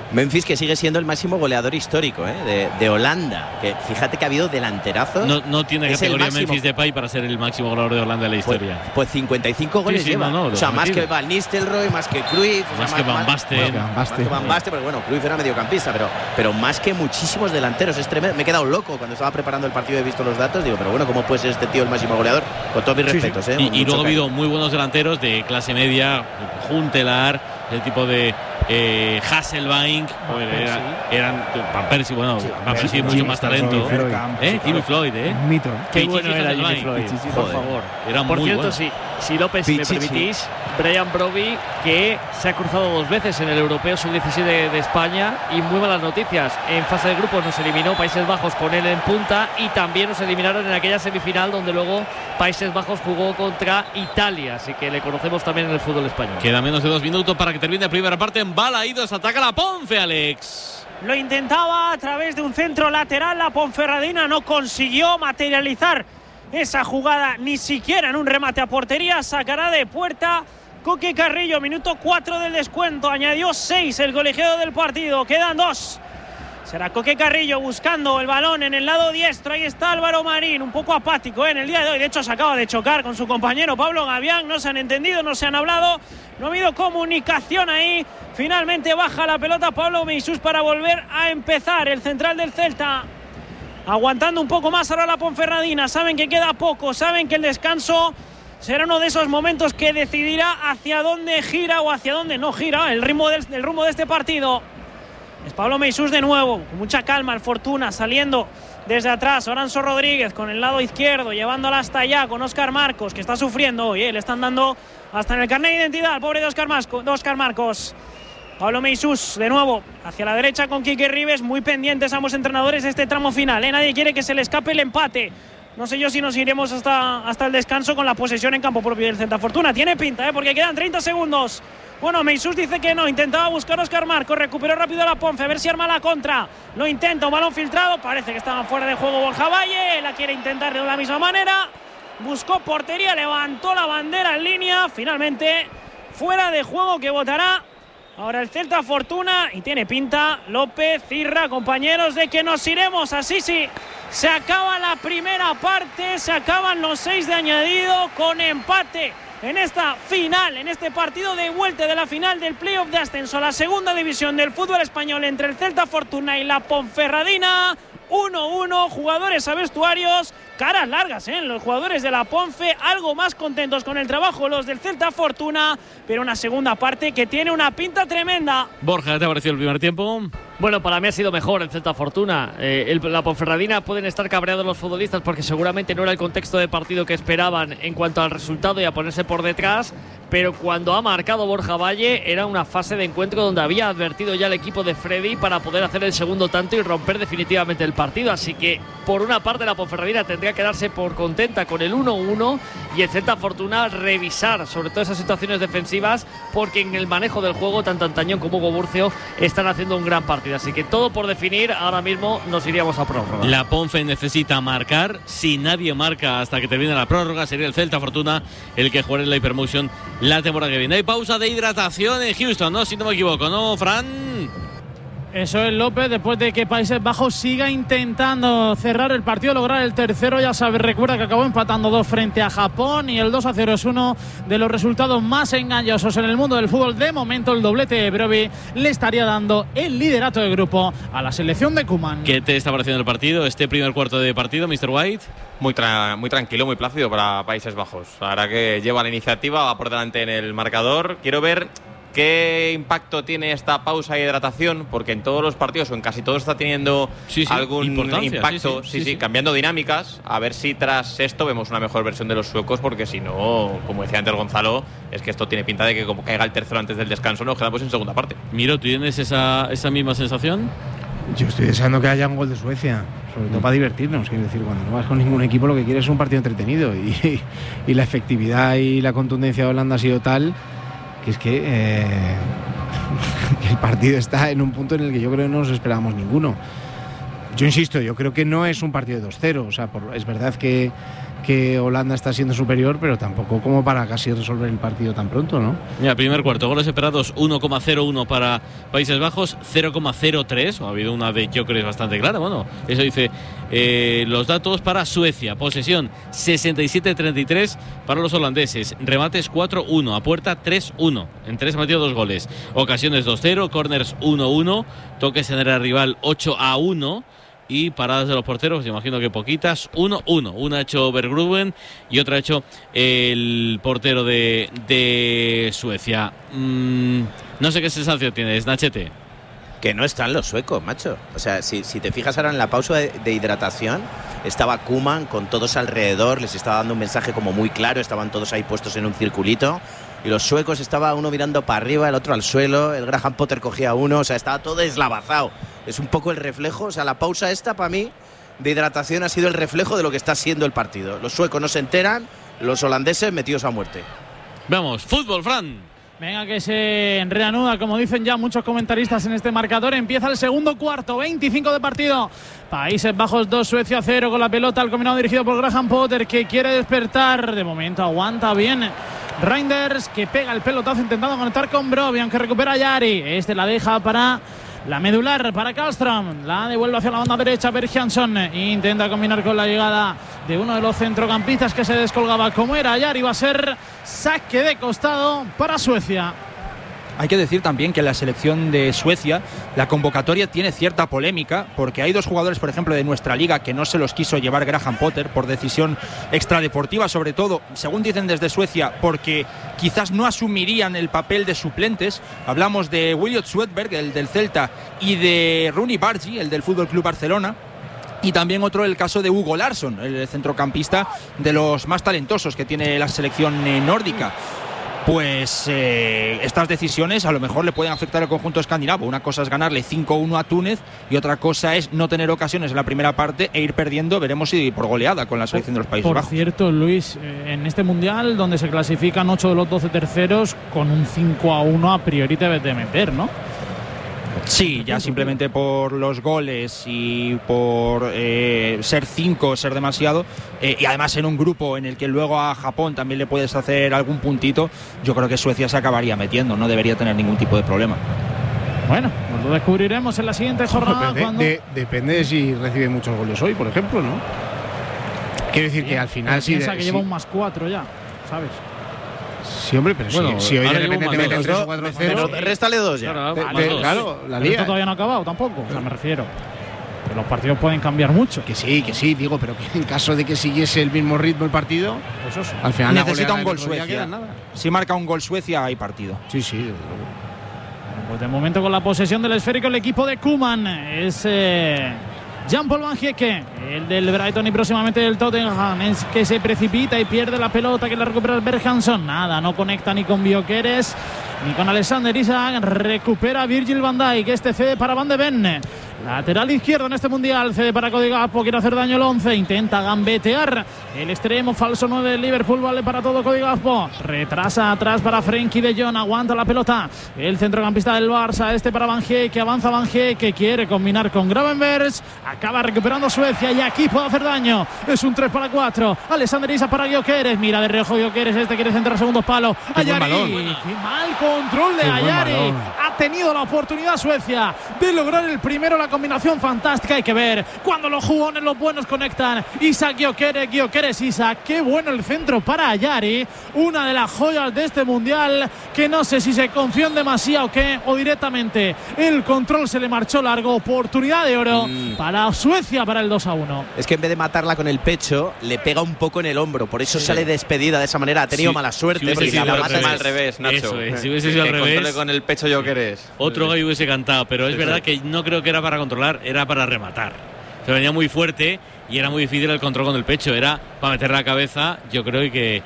Memphis, que sigue siendo el máximo goleador histórico, ¿eh? de, de Holanda. Que fíjate que ha habido delanterazos. No, no tiene categoría Memphis Depay para ser el máximo goleador de Holanda en la historia. Pues, pues cincuenta y cinco goles sí, sí, lleva. no, no, o sea, más que Van Nistelrooy, más que Cruyff, más, o sea, que Van Basten. Bueno, Van Basten, más que Van Basten, pero bueno, Cruyff era mediocampista, pero, pero más que muchísimos delanteros. Es tremendo. Me he quedado loco cuando estaba preparando el partido, he visto los datos. Digo, pero bueno, ¿cómo puede ser este tío el máximo goleador? Con todos mis sí, respetos, sí. ¿eh? Y, y luego ha habido muy buenos delanteros de clase media, Huntelaar, el tipo de eh, Hasselbaink, bueno, era, eran Van Persie, bueno, sí, Van Persie mucho Jimmy, más talento. Floyd, ¿eh? Jimmy Floyd, ¿eh? Mito. Qué y bueno era Jimmy Floyd, Pichichi, por favor. Era por muy cierto, bueno. sí, si López, si me permitís, Brian Brobby, que se ha cruzado dos veces en el Europeo sub diecisiete de España, y muy malas noticias. En fase de grupos nos eliminó Países Bajos con él en punta, y también nos eliminaron en aquella semifinal donde luego Países Bajos jugó contra Italia, así que le conocemos también en el fútbol español. Queda menos de dos minutos para que termine la primera parte. En Balaídos ataca la Ponfe, Alex. Lo intentaba a través de un centro lateral, la Ponferradina no consiguió materializar esa jugada ni siquiera en un remate a portería. Sacará de puerta Coque Carrillo, minuto cuatro del descuento, añadió seis el colegiado del partido, quedan dos. Será Coque Carrillo buscando el balón en el lado diestro. Ahí está Álvaro Marín, un poco apático ¿eh? en el día de hoy. De hecho, se acaba de chocar con su compañero Pablo Gavián. No se han entendido, no se han hablado. No ha habido comunicación ahí. Finalmente baja la pelota Pablo Meisús para volver a empezar. El central del Celta aguantando un poco más ahora la Ponferradina. Saben que queda poco, saben que el descanso será uno de esos momentos que decidirá hacia dónde gira o hacia dónde no gira el ritmo del, el rumbo de este partido. Es Pablo Meisús de nuevo, con mucha calma, el Fortuna saliendo desde atrás. Oranzo Rodríguez con el lado izquierdo, llevándola hasta allá con Óscar Marcos, que está sufriendo hoy, ¿eh? Le están dando hasta en el carnet de identidad al pobre de Óscar Marcos. Pablo Meisús de nuevo hacia la derecha con Quique Rives, muy pendientes ambos entrenadores de este tramo final, ¿eh? Nadie quiere que se le escape el empate. No sé yo si nos iremos hasta, hasta el descanso con la posesión en campo propio del Celta. Fortuna tiene pinta, ¿eh? Porque quedan treinta segundos. Bueno, Meisús dice que no, intentaba buscar a Óscar Marcos, recuperó rápido a la Ponce, a ver si arma la contra. Lo intenta, un balón filtrado, parece que estaba fuera de juego Borja Valle, la quiere intentar de la misma manera. Buscó portería, levantó la bandera en línea, finalmente fuera de juego que votará ahora el Celta Fortuna, y tiene pinta López, Cirra, compañeros, de que nos iremos. Así sí, se acaba la primera parte, se acaban los seis de añadido con empate en esta final, en este partido de vuelta de la final del playoff de ascenso a la segunda división del fútbol español entre el Celta Fortuna y la Ponferradina. uno uno, jugadores a vestuarios, caras largas, ¿eh? Los jugadores de la Ponfe algo más contentos con el trabajo, los del Celta Fortuna, pero una segunda parte que tiene una pinta tremenda. Borja, ¿qué te ha parecido el primer tiempo? Bueno, para mí ha sido mejor el Celta Fortuna. Eh, el, la Ponferradina pueden estar cabreados los futbolistas porque seguramente no era el contexto de partido que esperaban en cuanto al resultado y a ponerse por detrás, pero cuando ha marcado Borja Valle era una fase de encuentro donde había advertido ya el equipo de Freddy para poder hacer el segundo tanto y romper definitivamente el partido. Así que por una parte la Ponferradina tendría que darse por contenta con el uno uno y el Celta Fortuna revisar sobre todo esas situaciones defensivas, porque en el manejo del juego tanto Antañón como Hugo Burcio están haciendo un gran partido. Así que todo por definir, ahora mismo nos iríamos a prórroga. La Ponfe necesita marcar, si nadie marca hasta que termine la prórroga sería el Celta Fortuna el que juegue en la Hypermotion la temporada que viene. Hay pausa de hidratación en Houston, ¿no? Si no me equivoco, ¿no, Fran? Eso es López, después de que Países Bajos siga intentando cerrar el partido, lograr el tercero. Ya sabes, recuerda que acabó empatando dos frente a Japón y el dos a cero es uno de los resultados más engañosos en el mundo del fútbol. De momento el doblete de Broby le estaría dando el liderato de grupo a la selección de Koeman. ¿Qué te está pareciendo el partido, este primer cuarto de partido, mister White? Muy, tra muy tranquilo, muy plácido para Países Bajos. Ahora que lleva la iniciativa, va por delante en el marcador. Quiero ver ¿qué impacto tiene esta pausa de hidratación? Porque en todos los partidos, o en casi todos, está teniendo sí, sí, algún impacto, sí sí, sí, sí, sí, cambiando dinámicas. A ver si tras esto vemos una mejor versión de los suecos, porque si no, como decía antes Gonzalo, es que esto tiene pinta de que como caiga el tercero antes del descanso, nos quedamos en segunda parte. Miro, ¿tú tienes esa, esa misma sensación? Yo estoy deseando que haya un gol de Suecia, sobre todo para divertirnos. Quiero decir, cuando no vas con ningún equipo, lo que quieres es un partido entretenido, y, y la efectividad y la contundencia de Holanda ha sido tal que es que, eh, que el partido está en un punto en el que yo creo que no nos esperábamos ninguno. Yo insisto, yo creo que no es un partido de dos cero. O sea, por, es verdad que, que Holanda está siendo superior, pero tampoco como para casi resolver el partido tan pronto, ¿no? Mira, primer cuarto, goles esperados uno coma cero uno para Países Bajos, cero coma cero tres, ha habido una de Gyökeres bastante clara, bueno, eso dice eh, los datos para Suecia. Posesión sesenta y siete treinta y tres para los holandeses, remates cuatro uno, a puerta tres uno, en tres ha metido dos goles, ocasiones dos cero, corners uno uno, toques en el rival ocho a uno. Y paradas de los porteros, imagino que poquitas, uno uno. Una ha hecho Berggruben y otra ha hecho el portero de, de Suecia. Mm, no sé qué sensación tienes, Nachete. Que no están los suecos, macho. O sea, si, si te fijas ahora en la pausa de, de hidratación, estaba Koeman con todos alrededor, les estaba dando un mensaje como muy claro, estaban todos ahí puestos en un circulito. Y los suecos, estaba uno mirando para arriba, el otro al suelo, el Graham Potter cogía a uno, o sea, estaba todo deslavazado. Es un poco el reflejo, o sea, la pausa esta para mí de hidratación ha sido el reflejo de lo que está siendo el partido. Los suecos no se enteran, los holandeses metidos a muerte. Vamos, fútbol, Fran. Venga, que se reanuda, como dicen ya muchos comentaristas en este marcador. Empieza el segundo cuarto, veinticinco de partido. Países Bajos dos, Suecia cero, con la pelota al combinado dirigido por Graham Potter, que quiere despertar. De momento aguanta bien Reinders, que pega el pelotazo intentando conectar con Brobbey, aunque recupera a Yari. Este la deja para la medular, para Karlström. La devuelve hacia la banda derecha Berghansson. Intenta combinar con la llegada de uno de los centrocampistas que se descolgaba como era Yari. Va a ser saque de costado para Suecia. Hay que decir también que en la selección de Suecia la convocatoria tiene cierta polémica, porque hay dos jugadores, por ejemplo, de nuestra liga que no se los quiso llevar Graham Potter por decisión extradeportiva, sobre todo, según dicen desde Suecia, porque quizás no asumirían el papel de suplentes. Hablamos de Williot Swedberg, el del Celta, y de Rooney Bargi, el del Fútbol Club Barcelona. Y también otro el caso de Hugo Larsson, el centrocampista de los más talentosos que tiene la selección eh, nórdica. Pues eh, estas decisiones a lo mejor le pueden afectar al conjunto escandinavo. Una cosa es ganarle cinco uno a Túnez y otra cosa es no tener ocasiones en la primera parte e ir perdiendo, veremos si por goleada con la selección de los Países Por Bajos. Por cierto, Luis, eh, en este Mundial donde se clasifican ocho de los doce terceros, con un cinco a uno a priori te debes de meter, ¿no? Sí, ya simplemente por los goles y por eh, ser cinco, ser demasiado, eh, y además en un grupo en el que luego a Japón también le puedes hacer algún puntito, yo creo que Suecia se acabaría metiendo, no debería tener ningún tipo de problema. Bueno, pues lo descubriremos en la siguiente jornada. Depende, cuando... de, depende de si recibe muchos goles hoy, por ejemplo, ¿no? Quiero decir sí, que al final sí. Piensa de, que sí. lleva un más cuatro ya, ¿sabes? Sí, hombre, pero bueno, si, si hoy de repente te meten tres o cuatro cuatro cero. Réstale dos ya. Claro, te, más te, dos. claro la Pero liga. esto todavía no ha acabado tampoco, o sea, me refiero. Que los partidos pueden cambiar mucho. Que sí, que sí, digo, pero que en caso de que siguiese el mismo ritmo el partido, Eso sí. al final necesita un gol Suecia. Suecia. Queda nada. Si marca un gol Suecia, hay partido. Sí, sí, desde luego. Pues de momento con la posesión del esférico el equipo de Koeman es eh, Jan-Paul Van Hecke, el del Brighton y próximamente del Tottenham, es que se precipita y pierde la pelota, que la recupera el Berghansson. Nada, no conecta ni con Gyökeres ni con Alexander Isak. Recupera Virgil van Dijk, este cede para Van de Ven. Lateral izquierdo en este mundial, cede para Cody Gakpo, quiere hacer daño el once, intenta gambetear el extremo, falso nueve del Liverpool, vale para todo Cody Gakpo, retrasa atrás para Frenkie de Jong, aguanta la pelota el centrocampista del Barça, este para Van Hecke, que avanza Van Hecke, que quiere combinar con Gravenbergs, acaba recuperando Suecia y aquí puede hacer daño, es un tres para cuatro, Alexander Isak para Gyökeres, mira de reojo Gyökeres, este quiere centrar segundos palos, Ayari, qué mal control de Qué Ayari, ha tenido la oportunidad Suecia de lograr el primero, la combinación fantástica. Hay que ver cuando los jugones, los buenos conectan. Isak Gyökeres, Gyökeres Isak, qué bueno el centro para Ayari, una de las joyas de este mundial, que no sé si se confió en demasiado o qué, o directamente el control se le marchó largo. Oportunidad de oro mm. para Suecia para el dos a uno. Es que en vez de matarla con el pecho, le pega un poco en el hombro, por eso sí. sale despedida de esa manera. Ha tenido sí. mala suerte, si porque si la la mata al revés, Nacho. Eso es, si hubiese sido que al revés, controle con el pecho Gyökeres. Otro gallo hubiese cantado, pero es sí, verdad sí. que no creo que era para controlar, era para rematar. Se venía muy fuerte y era muy difícil el control con el pecho, era para meter la cabeza. Yo creo que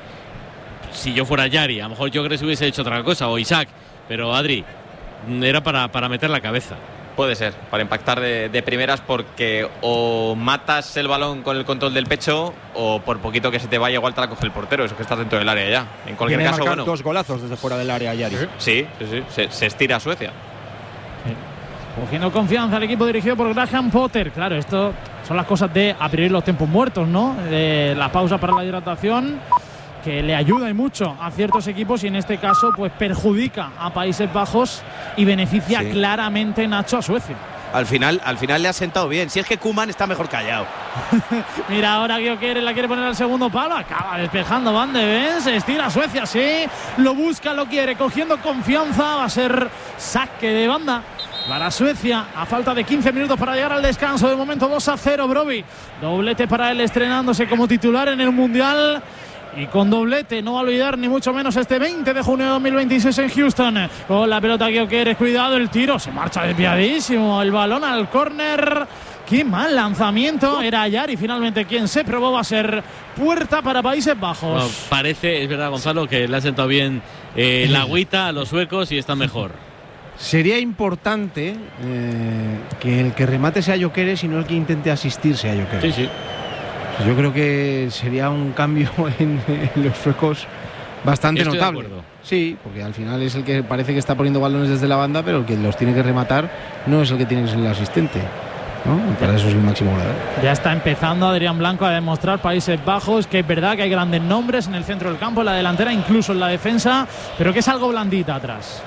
si yo fuera Yari, a lo mejor yo creo que se hubiese hecho otra cosa, o Isak, pero Adri, era para, para meter la cabeza. Puede ser, para impactar de, de primeras, porque o matas el balón con el control del pecho o por poquito que se te vaya igual te la coge el portero, eso que estás dentro del área ya. En cualquier Viene caso, a marcar bueno. dos golazos desde fuera del área Yari. Sí, sí, sí, se, se estira a Suecia. Sí. Cogiendo confianza al equipo dirigido por Graham Potter. Claro, esto son las cosas de abrir los tiempos muertos, ¿no? Eh, la pausa para la hidratación, que le ayuda y mucho a ciertos equipos y en este caso pues perjudica a Países Bajos y beneficia sí. claramente, Nacho, a Suecia. Al final, al final le ha sentado bien. Si es que Koeman está mejor callado. Mira, ahora Gyökeres la quiere poner al segundo palo. Acaba despejando Van de Ven. Se estira Suecia, sí. Lo busca, lo quiere. Cogiendo confianza. Va a ser saque de banda para Suecia. A falta de quince minutos para llegar al descanso. De momento dos a cero, Brobbey. Doblete para él estrenándose como titular en el Mundial. Y con doblete, no va a olvidar ni mucho menos este veinte de junio de dos mil veintiséis en Houston. Con la pelota Gyökeres, cuidado el tiro, se marcha desviadísimo. El balón al córner. Qué mal lanzamiento. Era Ayar y finalmente quien se probó va a ser puerta para Países Bajos. Bueno, parece, es verdad, Gonzalo, que le ha sentado bien eh, la agüita a los suecos y está mejor. Sería importante eh, que el que remate sea Gyökeres y no el que intente asistirse a Gyökeres. Sí, sí. Yo creo que sería un cambio en, en los suecos bastante Estoy notable. De acuerdo. Sí, porque al final es el que parece que está poniendo balones desde la banda, pero el que los tiene que rematar no es el que tiene que ser el asistente, ¿no? Para eso es el máximo goleador. Ya está empezando Adrián Blanco a demostrar Países Bajos que es verdad que hay grandes nombres en el centro del campo, en la delantera, incluso en la defensa, pero que es algo blandita atrás.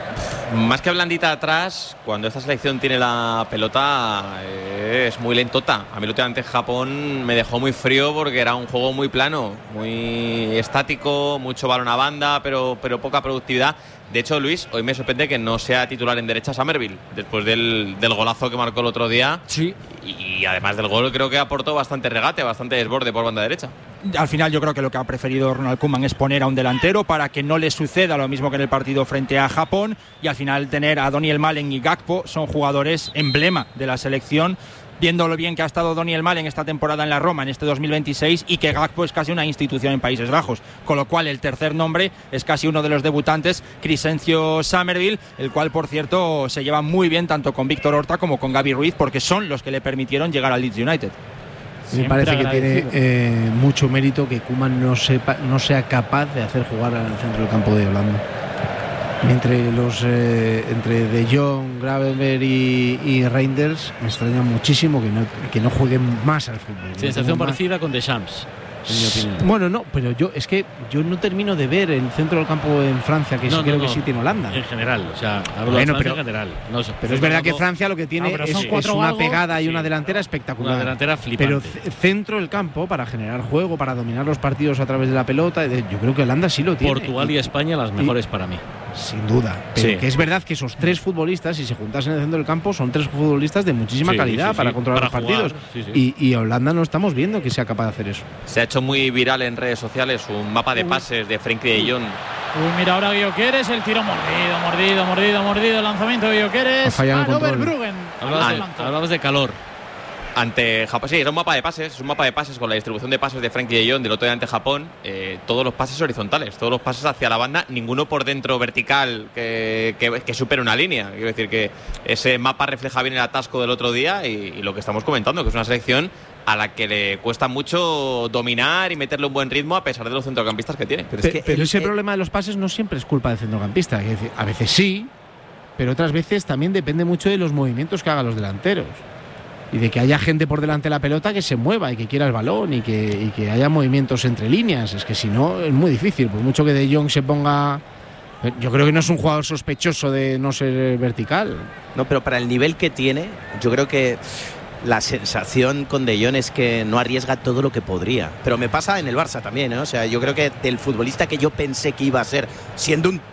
Más que blandita atrás, cuando esta selección tiene la pelota eh, es muy lentota. A mí el otro día ante Japón me dejó muy frío porque era un juego muy plano, muy estático, mucho balón a banda, pero, pero poca productividad. De hecho, Luis, hoy me sorprende que no sea titular en derecha Summerville, después del, del golazo que marcó el otro día. Sí. Y, y además del gol creo que aportó bastante regate, bastante desborde por banda derecha. Al final yo creo que lo que ha preferido Ronald Koeman es poner a un delantero para que no le suceda lo mismo que en el partido frente a Japón, y al final tener a Daniel Malen y Gakpo son jugadores emblema de la selección, viendo lo bien que ha estado Daniel Malen esta temporada en la Roma, en este dos mil veintiséis, y que Gakpo es casi una institución en Países Bajos, con lo cual el tercer nombre es casi uno de los debutantes, Crescencio Summerville, el cual por cierto se lleva muy bien tanto con Víctor Horta como con Gaby Ruiz, porque son los que le permitieron llegar al Leeds United. Me parece que tiene eh, mucho mérito que Koeman no, sepa, no sea capaz de hacer jugar al centro del campo de Holanda. Entre los eh, entre De Jong, Gravenberch y, y Reinders me extraña muchísimo que no, que no jueguen más al fútbol. Sensación parecida más con Deschamps, en mi opinión. Bueno, no, pero yo es que yo no termino de ver el centro del campo en Francia, que no, sí no, creo no. que sí tiene Holanda. En general, o sea, hablo bueno, de Francia pero, en general. No, pero es verdad que Francia lo que tiene no, es, es es una galgos, pegada y sí, una delantera espectacular. Una delantera flipante. Pero centro del campo para generar juego, para dominar los partidos a través de la pelota, yo creo que Holanda sí lo tiene. Portugal y, y España las mejores y, para mí. Sin duda, pero sí. que es verdad que esos tres futbolistas, si se juntasen en el centro del campo, son tres futbolistas de muchísima sí, calidad sí, sí, para controlar para los partidos. Jugar, sí, sí. Y, y Holanda no estamos viendo que sea capaz de hacer eso. Se ha hecho muy viral en redes sociales un mapa de pases de Frenkie de Jong. Uy, mira ahora Gyökeres, el tiro mordido, mordido, mordido, mordido, el lanzamiento de Gyökeres. Fallado el a Robert control. Bruggen. Hablabas de calor. Ante Japón, sí, es un mapa de pases, es un mapa de pases con la distribución de pases de Frenkie de Jong del otro día ante Japón, eh, todos los pases horizontales, todos los pases hacia la banda, ninguno por dentro vertical que, que, que supere una línea. Quiero decir que ese mapa refleja bien el atasco del otro día y, y lo que estamos comentando, que es una selección a la que le cuesta mucho dominar y meterle un buen ritmo a pesar de los centrocampistas que tiene. Pero, es que pero el, ese el, problema de los pases no siempre es culpa del centrocampista, es decir, a veces sí, pero otras veces también depende mucho de los movimientos que hagan los delanteros. Y de que haya gente por delante de la pelota que se mueva y que quiera el balón y que, y que haya movimientos entre líneas. Es que si no, es muy difícil. Por mucho que De Jong se ponga... Yo creo que no es un jugador sospechoso de no ser vertical. No, pero para el nivel que tiene, yo creo que la sensación con De Jong es que no arriesga todo lo que podría. Pero me pasa en el Barça también, ¿eh? O sea, yo creo que del futbolista que yo pensé que iba a ser, siendo un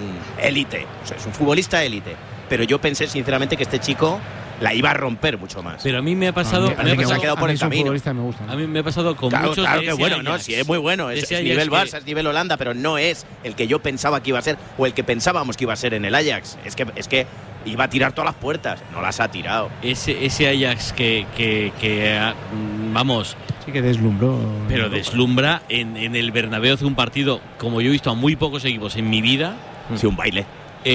élite, o sea, es un futbolista élite, pero yo pensé sinceramente que este chico la iba a romper mucho más. Pero a mí me ha pasado, a mí, me ha que pasado se ha quedado por el camino. Me gusta, ¿no? A mí me ha pasado con claro, muchos claro de que ese bueno, Ajax, no, sí, es muy bueno, es, es nivel que... Barça, es nivel Holanda, pero no es el que yo pensaba que iba a ser o el que pensábamos que iba a ser en el Ajax. Es que es que iba a tirar todas las puertas, no las ha tirado. Ese ese Ajax que que, que vamos, sí que deslumbró. Pero deslumbra en, en el Bernabéu, hace un partido como yo he visto a muy pocos equipos en mi vida. Sí, un baile.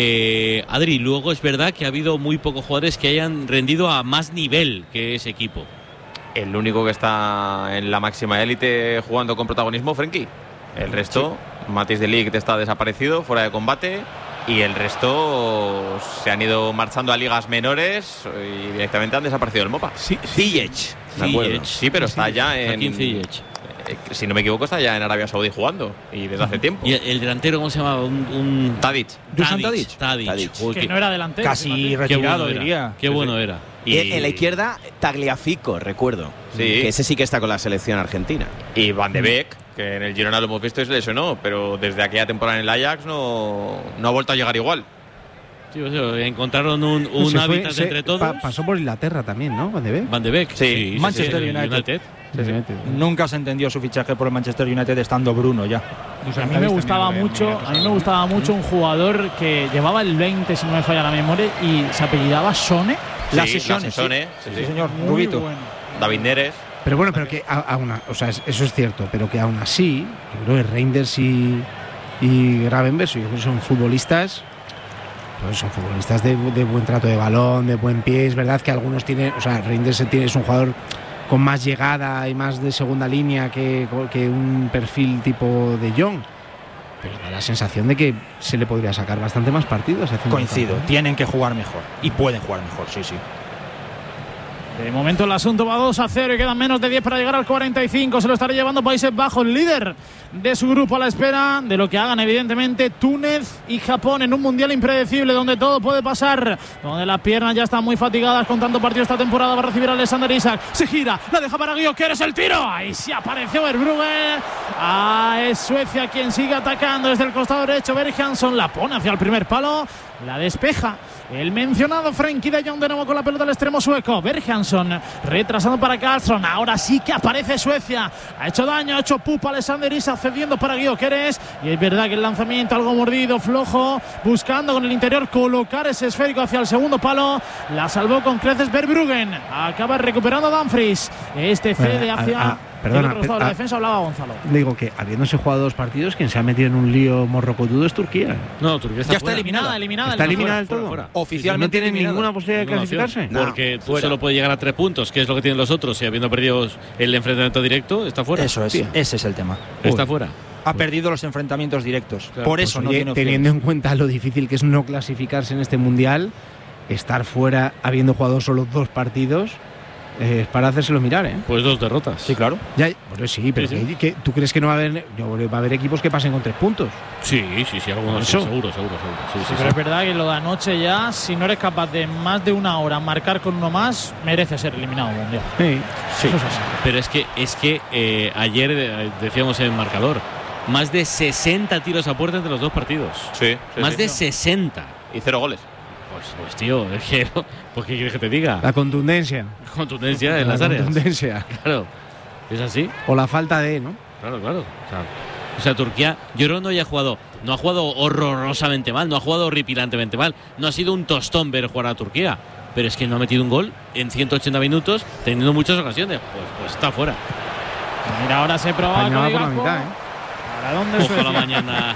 Eh, Adri, luego es verdad que ha habido muy pocos jugadores que hayan rendido a más nivel que ese equipo. El único que está en la máxima élite jugando con protagonismo, Frenkie. El resto, sí. Matthijs de Ligt está desaparecido, fuera de combate. Y el resto se han ido marchando a ligas menores y directamente han desaparecido del Mopa. Sí, Ziyech. De acuerdo. Sí, pero está ya en. Joaquín Ziyech. Eh, si no me equivoco, está ya en Arabia Saudí jugando. Y desde hace tiempo. ¿Y el, el delantero cómo se llamaba? Un, un... Tadic. Dusan Tadic. Tadic. Tadic. Uy, Que qué- no era delantero. Casi fíjate. retirado, qué bueno diría. era. Qué bueno era. Y en la izquierda, Tagliafico, recuerdo. Sí. Que ese sí que está con la selección argentina. Y Van de Beek, que en el Girona lo hemos visto y se lesionó, pero desde aquella temporada en el Ajax no, no ha vuelto a llegar igual. Sí, o sea, encontraron un, un Se fue- hábitat se- entre todos. pa- pasó por Inglaterra también, ¿no? Van de Beek. Van de Beek. Sí. Manchester sí, United. Sí, sí. Nunca se entendió su fichaje por el Manchester United estando Bruno ya. A mí me gustaba mucho, a mí me gustaba mucho un jugador que llevaba el veinte, si no me falla la memoria, y se apellidaba Sone. Las Sí, sesiones. las sesiones, Sí, sí, sí, sí. señor. Muy Rubito. bueno. David Neres. Pero bueno, pero que a- aún, a- o sea, es- eso es cierto, pero que aún así, yo creo que Reinders y, y Gravenberch, yo creo que son futbolistas, pues son futbolistas de, de buen trato de balón, de buen pie. Es verdad que algunos tienen, o sea, Reinders tiene, es un jugador con más llegada y más de segunda línea que, que un perfil tipo de Jong. Pero da la sensación de que se le podría sacar bastante más partidos. haciendo Coincido, campo. tienen que jugar mejor. Y pueden jugar mejor, sí, sí. De momento el asunto va dos a cero y quedan menos de diez para llegar al cuarenta y cinco. Se lo estará llevando Países Bajos, líder de su grupo, a la espera de lo que hagan evidentemente Túnez y Japón en un mundial impredecible donde todo puede pasar, donde las piernas ya están muy fatigadas con tanto partido esta temporada. Va a recibir a Alexander Isak, se gira, la deja para Guillaume, ¿quieres el tiro? Ahí sí apareció Verbruggen. Ah, es Suecia quien sigue atacando desde el costado derecho. Berghansson la pone hacia el primer palo, la despeja el mencionado Frenkie de Jong, de nuevo con la pelota al extremo sueco. Berghansson retrasando para Karlsson. Ahora sí que aparece Suecia. Ha hecho daño, ha hecho pupa Alexander Isak cediendo para Gyökeres. Y es verdad que el lanzamiento algo mordido, flojo, buscando con el interior colocar ese esférico hacia el segundo palo. La salvó con creces Verbruggen. Acaba recuperando Dumfries. Este cede Ah, hacia ah, perdona, el otro costado de la ah, defensa. Hablaba Gonzalo. Digo que habiéndose jugado dos partidos, quien se ha metido en un lío morrocotudo es Turquía. No, Turquía está Ya está fuera. eliminada. eliminada. ¿Está eliminada. eliminada del todo? fuera. Oficialmente ¿No tiene eliminada. ninguna posibilidad de Ninguna opción, clasificarse? No, porque tú fuera. solo puedes llegar a tres puntos, que es lo que tienen los otros, y habiendo perdido el enfrentamiento directo, está fuera. Eso es, Tía. ese es el tema. Está Uy. fuera. Ha perdido los enfrentamientos directos. Claro, Por Pues, eso no oye, tiene teniendo opciones. en cuenta lo difícil que es no clasificarse en este mundial, estar fuera habiendo jugado solo dos partidos, eh, es para hacérselo mirar, ¿eh? Pues dos derrotas. Sí, claro. Ya, bueno, sí, pero Sí, sí. que- que- ¿tú crees que no va a haber, no, va a haber equipos que pasen con tres puntos? Sí, sí, sí, algunos sí, Eso. seguro, seguro, seguro. Sí, sí, Sí, sí. pero es verdad que lo de anoche ya, si no eres capaz de más de una hora marcar con uno más, merece ser eliminado mundial. Sí. Eso es así. Pero es que, es que eh, ayer eh, decíamos en el marcador, más de sesenta tiros a puerta entre los dos partidos. Sí. sí, más sí. de sesenta. Y cero goles. Pues, pues tío, es que, pues, ¿qué quieres que te diga? La contundencia. Contundencia en la las áreas. contundencia. Claro, es así. O la falta de, ¿no? Claro, claro. O sea, o sea, Turquía, yo creo que no haya jugado, no ha jugado horrorosamente mal, no ha jugado horripilantemente mal, no ha sido un tostón ver jugar a Turquía, pero es que no ha metido un gol en ciento ochenta minutos, teniendo muchas ocasiones. Pues, pues está fuera. Mira, ahora se probaba Apañaba con por la Gakpo. mitad, ¿eh? ¿Para dónde Ojalá Suecia? mañana.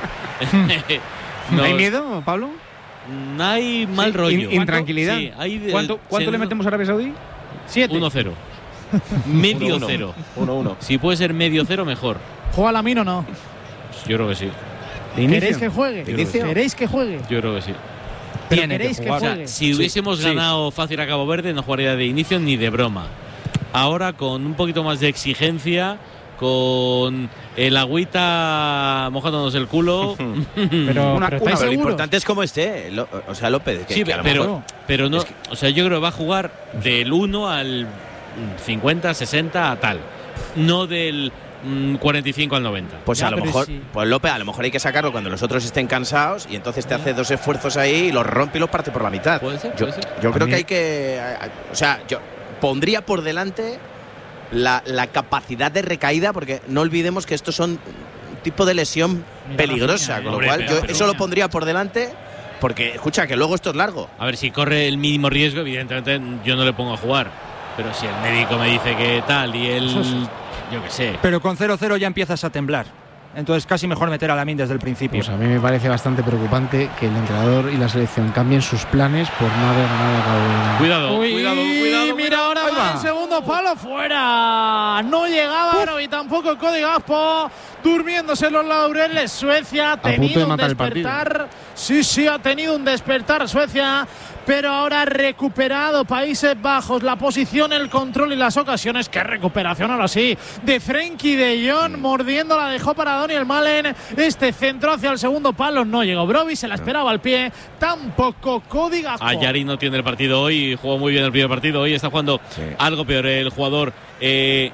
¿No hay nos- miedo, Pablo? No hay mal Sí, rollo. in- intranquilidad. Sí, hay de- ¿Cuánto, cuánto se- le metemos a Arabia Saudí? Siete. uno cero. Medio Uno, uno. cero. uno uno. Si puede ser medio cero, mejor. ¿Juega Lamine o no? Yo creo que sí. De inicio. ¿Queréis que juegue? ¿De inicio? ¿Queréis que juegue? Yo creo que sí. Pero Tiene que queréis que jugar. O sea, juegue. si hubiésemos sí. ganado fácil a Cabo Verde, no jugaría de inicio ni de broma. Ahora, con un poquito más de exigencia, con el agüita mojándonos el culo. Pero, Una- pero una- ¿estáis Pero lo seguros? importante es cómo esté. Lo- o sea, López. Que, sí, que a lo pero, mejor- pero no. es que- O sea, yo creo que va a jugar del uno al cincuenta, sesenta, a tal. No del mm, cuarenta y cinco al noventa. Pues Ya, a lo pero mejor, sí. pues López, a lo mejor hay que sacarlo cuando los otros estén cansados y entonces te hace dos esfuerzos ahí y los rompe y los parte por la mitad. Puede ser, yo puede ser. yo creo mí- que hay que. a- a- O sea, yo pondría por delante la, la capacidad de recaída, porque no olvidemos que estos son un tipo de lesión Mira, peligrosa, Rafinha, con lo hombre, cual pero- yo pero- eso lo pondría por delante, porque escucha que luego esto es largo. A ver, si corre el mínimo riesgo, evidentemente yo no le pongo a jugar. Pero si el médico me dice que tal y él. Yo qué sé. Pero con cero cero ya empiezas a temblar. Entonces casi mejor meter a Lamine desde el principio. Pues a mí me parece bastante preocupante que el entrenador y la selección cambien sus planes por no haber ganado a Cabo Verde. Cuidado, Uy, cuidado, cuidado. mira ahora Ahí va va. el segundo palo fuera. No llegaba, pero y tampoco Cody Gakpo. durmiéndose en los laureles. Suecia ha tenido un despertar. Sí, sí, ha tenido un despertar Suecia, pero ahora ha recuperado Países Bajos la posición, el control y las ocasiones. ¡Qué recuperación ahora sí! De Frenkie de Jong, mordiendo, la dejó para Daniel Malen. Este centro hacia el segundo palo, no llegó Brobbey, se la esperaba al pie. Tampoco Cody Gakpo. Ayari no tiene el partido hoy, jugó muy bien el primer partido. Hoy está jugando sí. algo peor el jugador eh,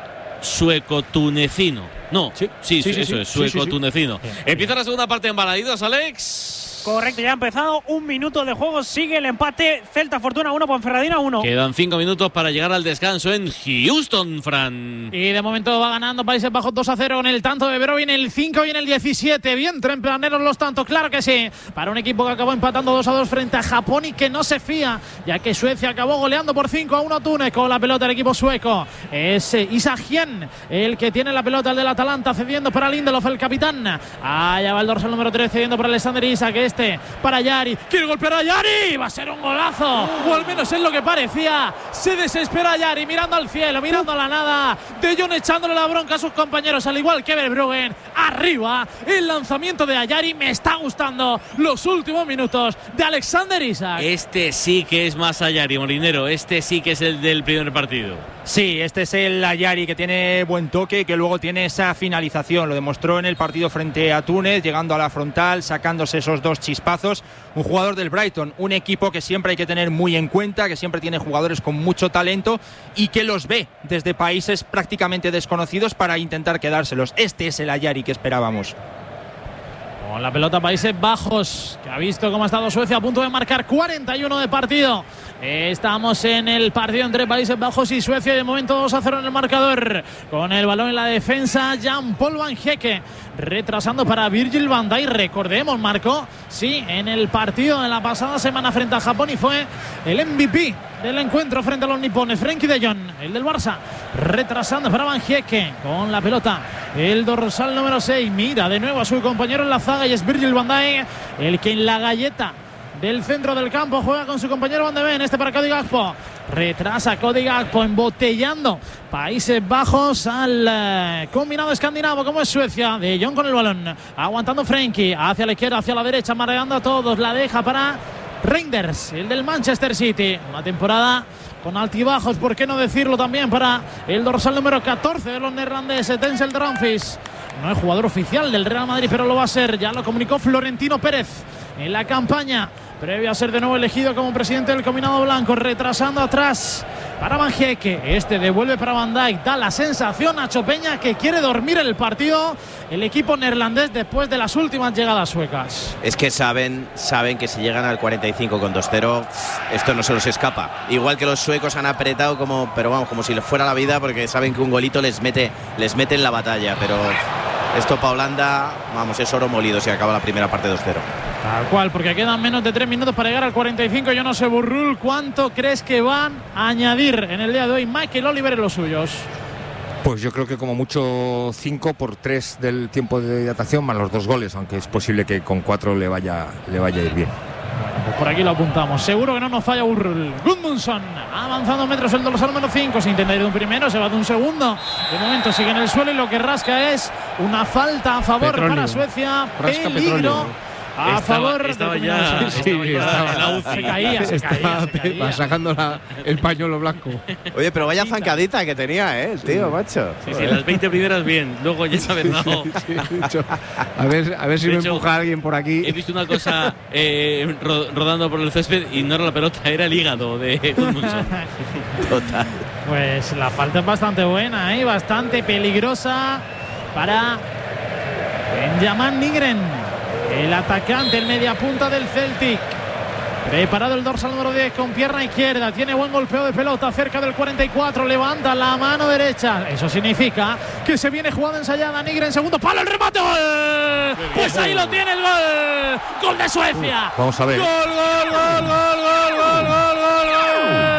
sueco-tunecino. No, sí, sí, sí, sí eso sí, es, sueco-tunecino. Sí, sí, sí. Empieza la segunda parte en Balaidos, Alex. Correcto, ya ha empezado. Un minuto de juego. Sigue el empate. Celta Fortuna uno, Ponferradina uno. Quedan cinco minutos para llegar al descanso en Houston, Fran. Y de momento va ganando Países Bajos dos a cero en el tanto de Brobbey en el cinco y en el diecisiete. Bien tempraneros los tantos, claro que sí. Para un equipo que acabó empatando dos a dos frente a Japón y que no se fía, ya que Suecia acabó goleando por cinco a uno a Túnez. Con la pelota el equipo sueco es Isak Hien el que tiene la pelota, el del Atalanta, cediendo para Lindelof, el capitán. Allá va el dorsal número tres, cediendo para Alexander Isak. Este para Yari, quiere golpear a Yari, va a ser un golazo, o al menos es lo que parecía. Se desespera Yari, mirando al cielo, mirando a la nada. De Jong echándole la bronca a sus compañeros, al igual que Verbruggen. Arriba, el lanzamiento de Ayari, me está gustando los últimos minutos de Alexander Isak. Este sí que es más Ayari, Molinero, este sí que es el del primer partido. Sí, este es el Ayari que tiene buen toque y que luego tiene esa finalización. Lo demostró en el partido frente a Túnez, llegando a la frontal, sacándose esos dos chispazos. Un jugador del Brighton, un equipo que siempre hay que tener muy en cuenta, que siempre tiene jugadores con mucho talento y que los ve desde países prácticamente desconocidos para intentar quedárselos. Este es el Ayari que esperábamos. Con la pelota Países Bajos, que ha visto cómo ha estado Suecia a punto de marcar cuarenta y uno de partido. Estamos en el partido entre Países Bajos y Suecia. De momento dos a cero en el marcador. Con el balón en la defensa, Jan-Paul Van Hecke retrasando para Virgil van Dijk. Recordemos, marcó, sí, en el partido de la pasada semana frente a Japón y fue el M V P del encuentro frente a los nipones. Frenkie de Jong, el del Barça, retrasando para Van Hecke con la pelota. El dorsal número seis mira de nuevo a su compañero en la zaga y es Virgil van Dijk el que en la galleta del centro del campo juega con su compañero Van de Ven. Este para Cody Gakpo, retrasa Cody Gakpo, embotellando Países Bajos al eh, combinado escandinavo como es Suecia. De Jong con el balón, aguantando Frenkie hacia la izquierda, hacia la derecha, mareando a todos, la deja para Reinders, el del Manchester City. Una temporada con altibajos, por qué no decirlo también para el dorsal número catorce de los neerlandeses, Denzel Dumfries. No es jugador oficial del Real Madrid, pero lo va a ser. Ya lo comunicó Florentino Pérez en la campaña previo a ser de nuevo elegido como presidente del combinado blanco. Retrasando atrás para Van Hecke, este devuelve para Van Dijk. Da la sensación a Chopeña que quiere dormir el partido el equipo neerlandés después de las últimas llegadas suecas. Es que saben, saben que si llegan al cuarenta y cinco con dos cero, esto no se los escapa. Igual que los suecos han apretado como, pero vamos, como si les fuera la vida, porque saben que un golito les mete, les mete en la batalla. Pero esto para Holanda, vamos, es oro molido si acaba la primera parte dos cero. Tal cual, porque quedan menos de tres minutos para llegar al cuarenta y cinco. Yo no sé, Burrul, ¿cuánto crees que van a añadir en el día de hoy Michael Oliver en los suyos? Pues yo creo que como mucho cinco por tres del tiempo de hidratación más los dos goles, aunque es posible que con cuatro le vaya, le vaya a ir bien. Bueno, pues por aquí lo apuntamos. Seguro que no nos falla Burrul. Gudmundsson avanzando metros el dorsal número cinco. Se intenta ir de un primero, se va de un segundo. De momento sigue en el suelo y lo que rasca es una falta a favor petróleo. Para Suecia. Rasca peligro. Petróleo. A estaba, favor estaba de ya, sí, estaba ya estaba, en la U C I. Se caía, se caía, se caía. Va sacando la, el pañuelo blanco. Oye, pero vaya zancadita que tenía, ¿eh? El tío, macho. Sí, sí, las veinte primeras bien. Luego ya sabes, no. Sí, sí, a ver, a ver si de me hecho, empuja alguien por aquí. He visto una cosa eh, ro rodando por el césped y no era la pelota, era el hígado de Gudmundsson. Total. Pues la falta es bastante buena, ¿eh? Bastante peligrosa para Benjamin Nygren, el atacante, el mediapunta del Celtic. Preparado el dorsal número diez con pierna izquierda. Tiene buen golpeo de pelota cerca del cuarenta y cuatro. Levanta la mano derecha. Eso significa que se viene jugada ensayada. Nygren, segundo palo, el remate. ¡Gol! Pues ahí lo tiene el gol. Gol de Suecia. Uh, vamos a ver. Gol, gol, gol, gol, gol, gol, gol, gol, gol.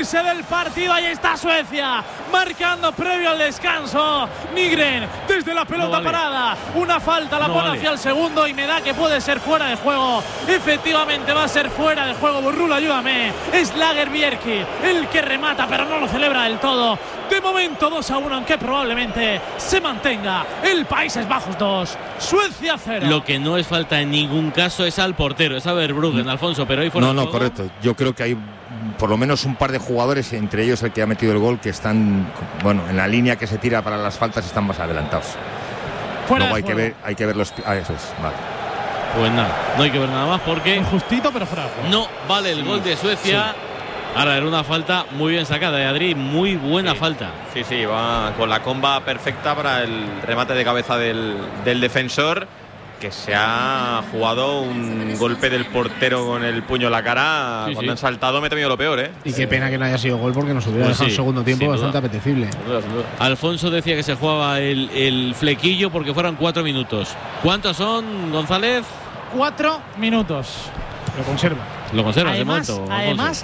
irse del partido. Ahí está Suecia, marcando previo al descanso. Nygren desde la pelota no vale. parada. Una falta, la no pone vale. hacia el segundo y me da que puede ser fuera de juego. Efectivamente va a ser fuera de juego. Burrul, ayúdame. Es Lagerbierki el que remata, pero no lo celebra del todo. De momento dos a uno, aunque probablemente se mantenga el Países Bajos dos, Suecia cero. Lo que no es falta en ningún caso es al portero, es a Verbruggen, Alfonso, pero ahí fuera No, de no, juego. correcto. Yo creo que hay por lo menos un par de jugadores, entre ellos el que ha metido el gol, que están, bueno, en la línea que se tira para las faltas están más adelantados. Fuera Luego de hay que juego. ver, hay que ver los. Ah, eso es, vale. Pues nada, no hay que ver nada más porque Justito, pero fuera de juego. no vale el gol de Suecia. Ahora era una falta muy bien sacada de Adri, muy buena Sí. falta. Sí, sí, va con la comba perfecta para el remate de cabeza del, del defensor, que se ha jugado un golpe del portero con el puño en la cara. Sí, Cuando sí. han saltado me he temido lo peor, ¿eh? Y qué pena que no haya sido gol porque nos hubiera Pues dejado sí, un segundo tiempo sin bastante duda. apetecible. Alfonso decía que se jugaba el, el flequillo porque fueron cuatro minutos. ¿Cuántos son, González? Cuatro minutos. Lo conserva. Lo conservas Además, de momento, Alfonso. además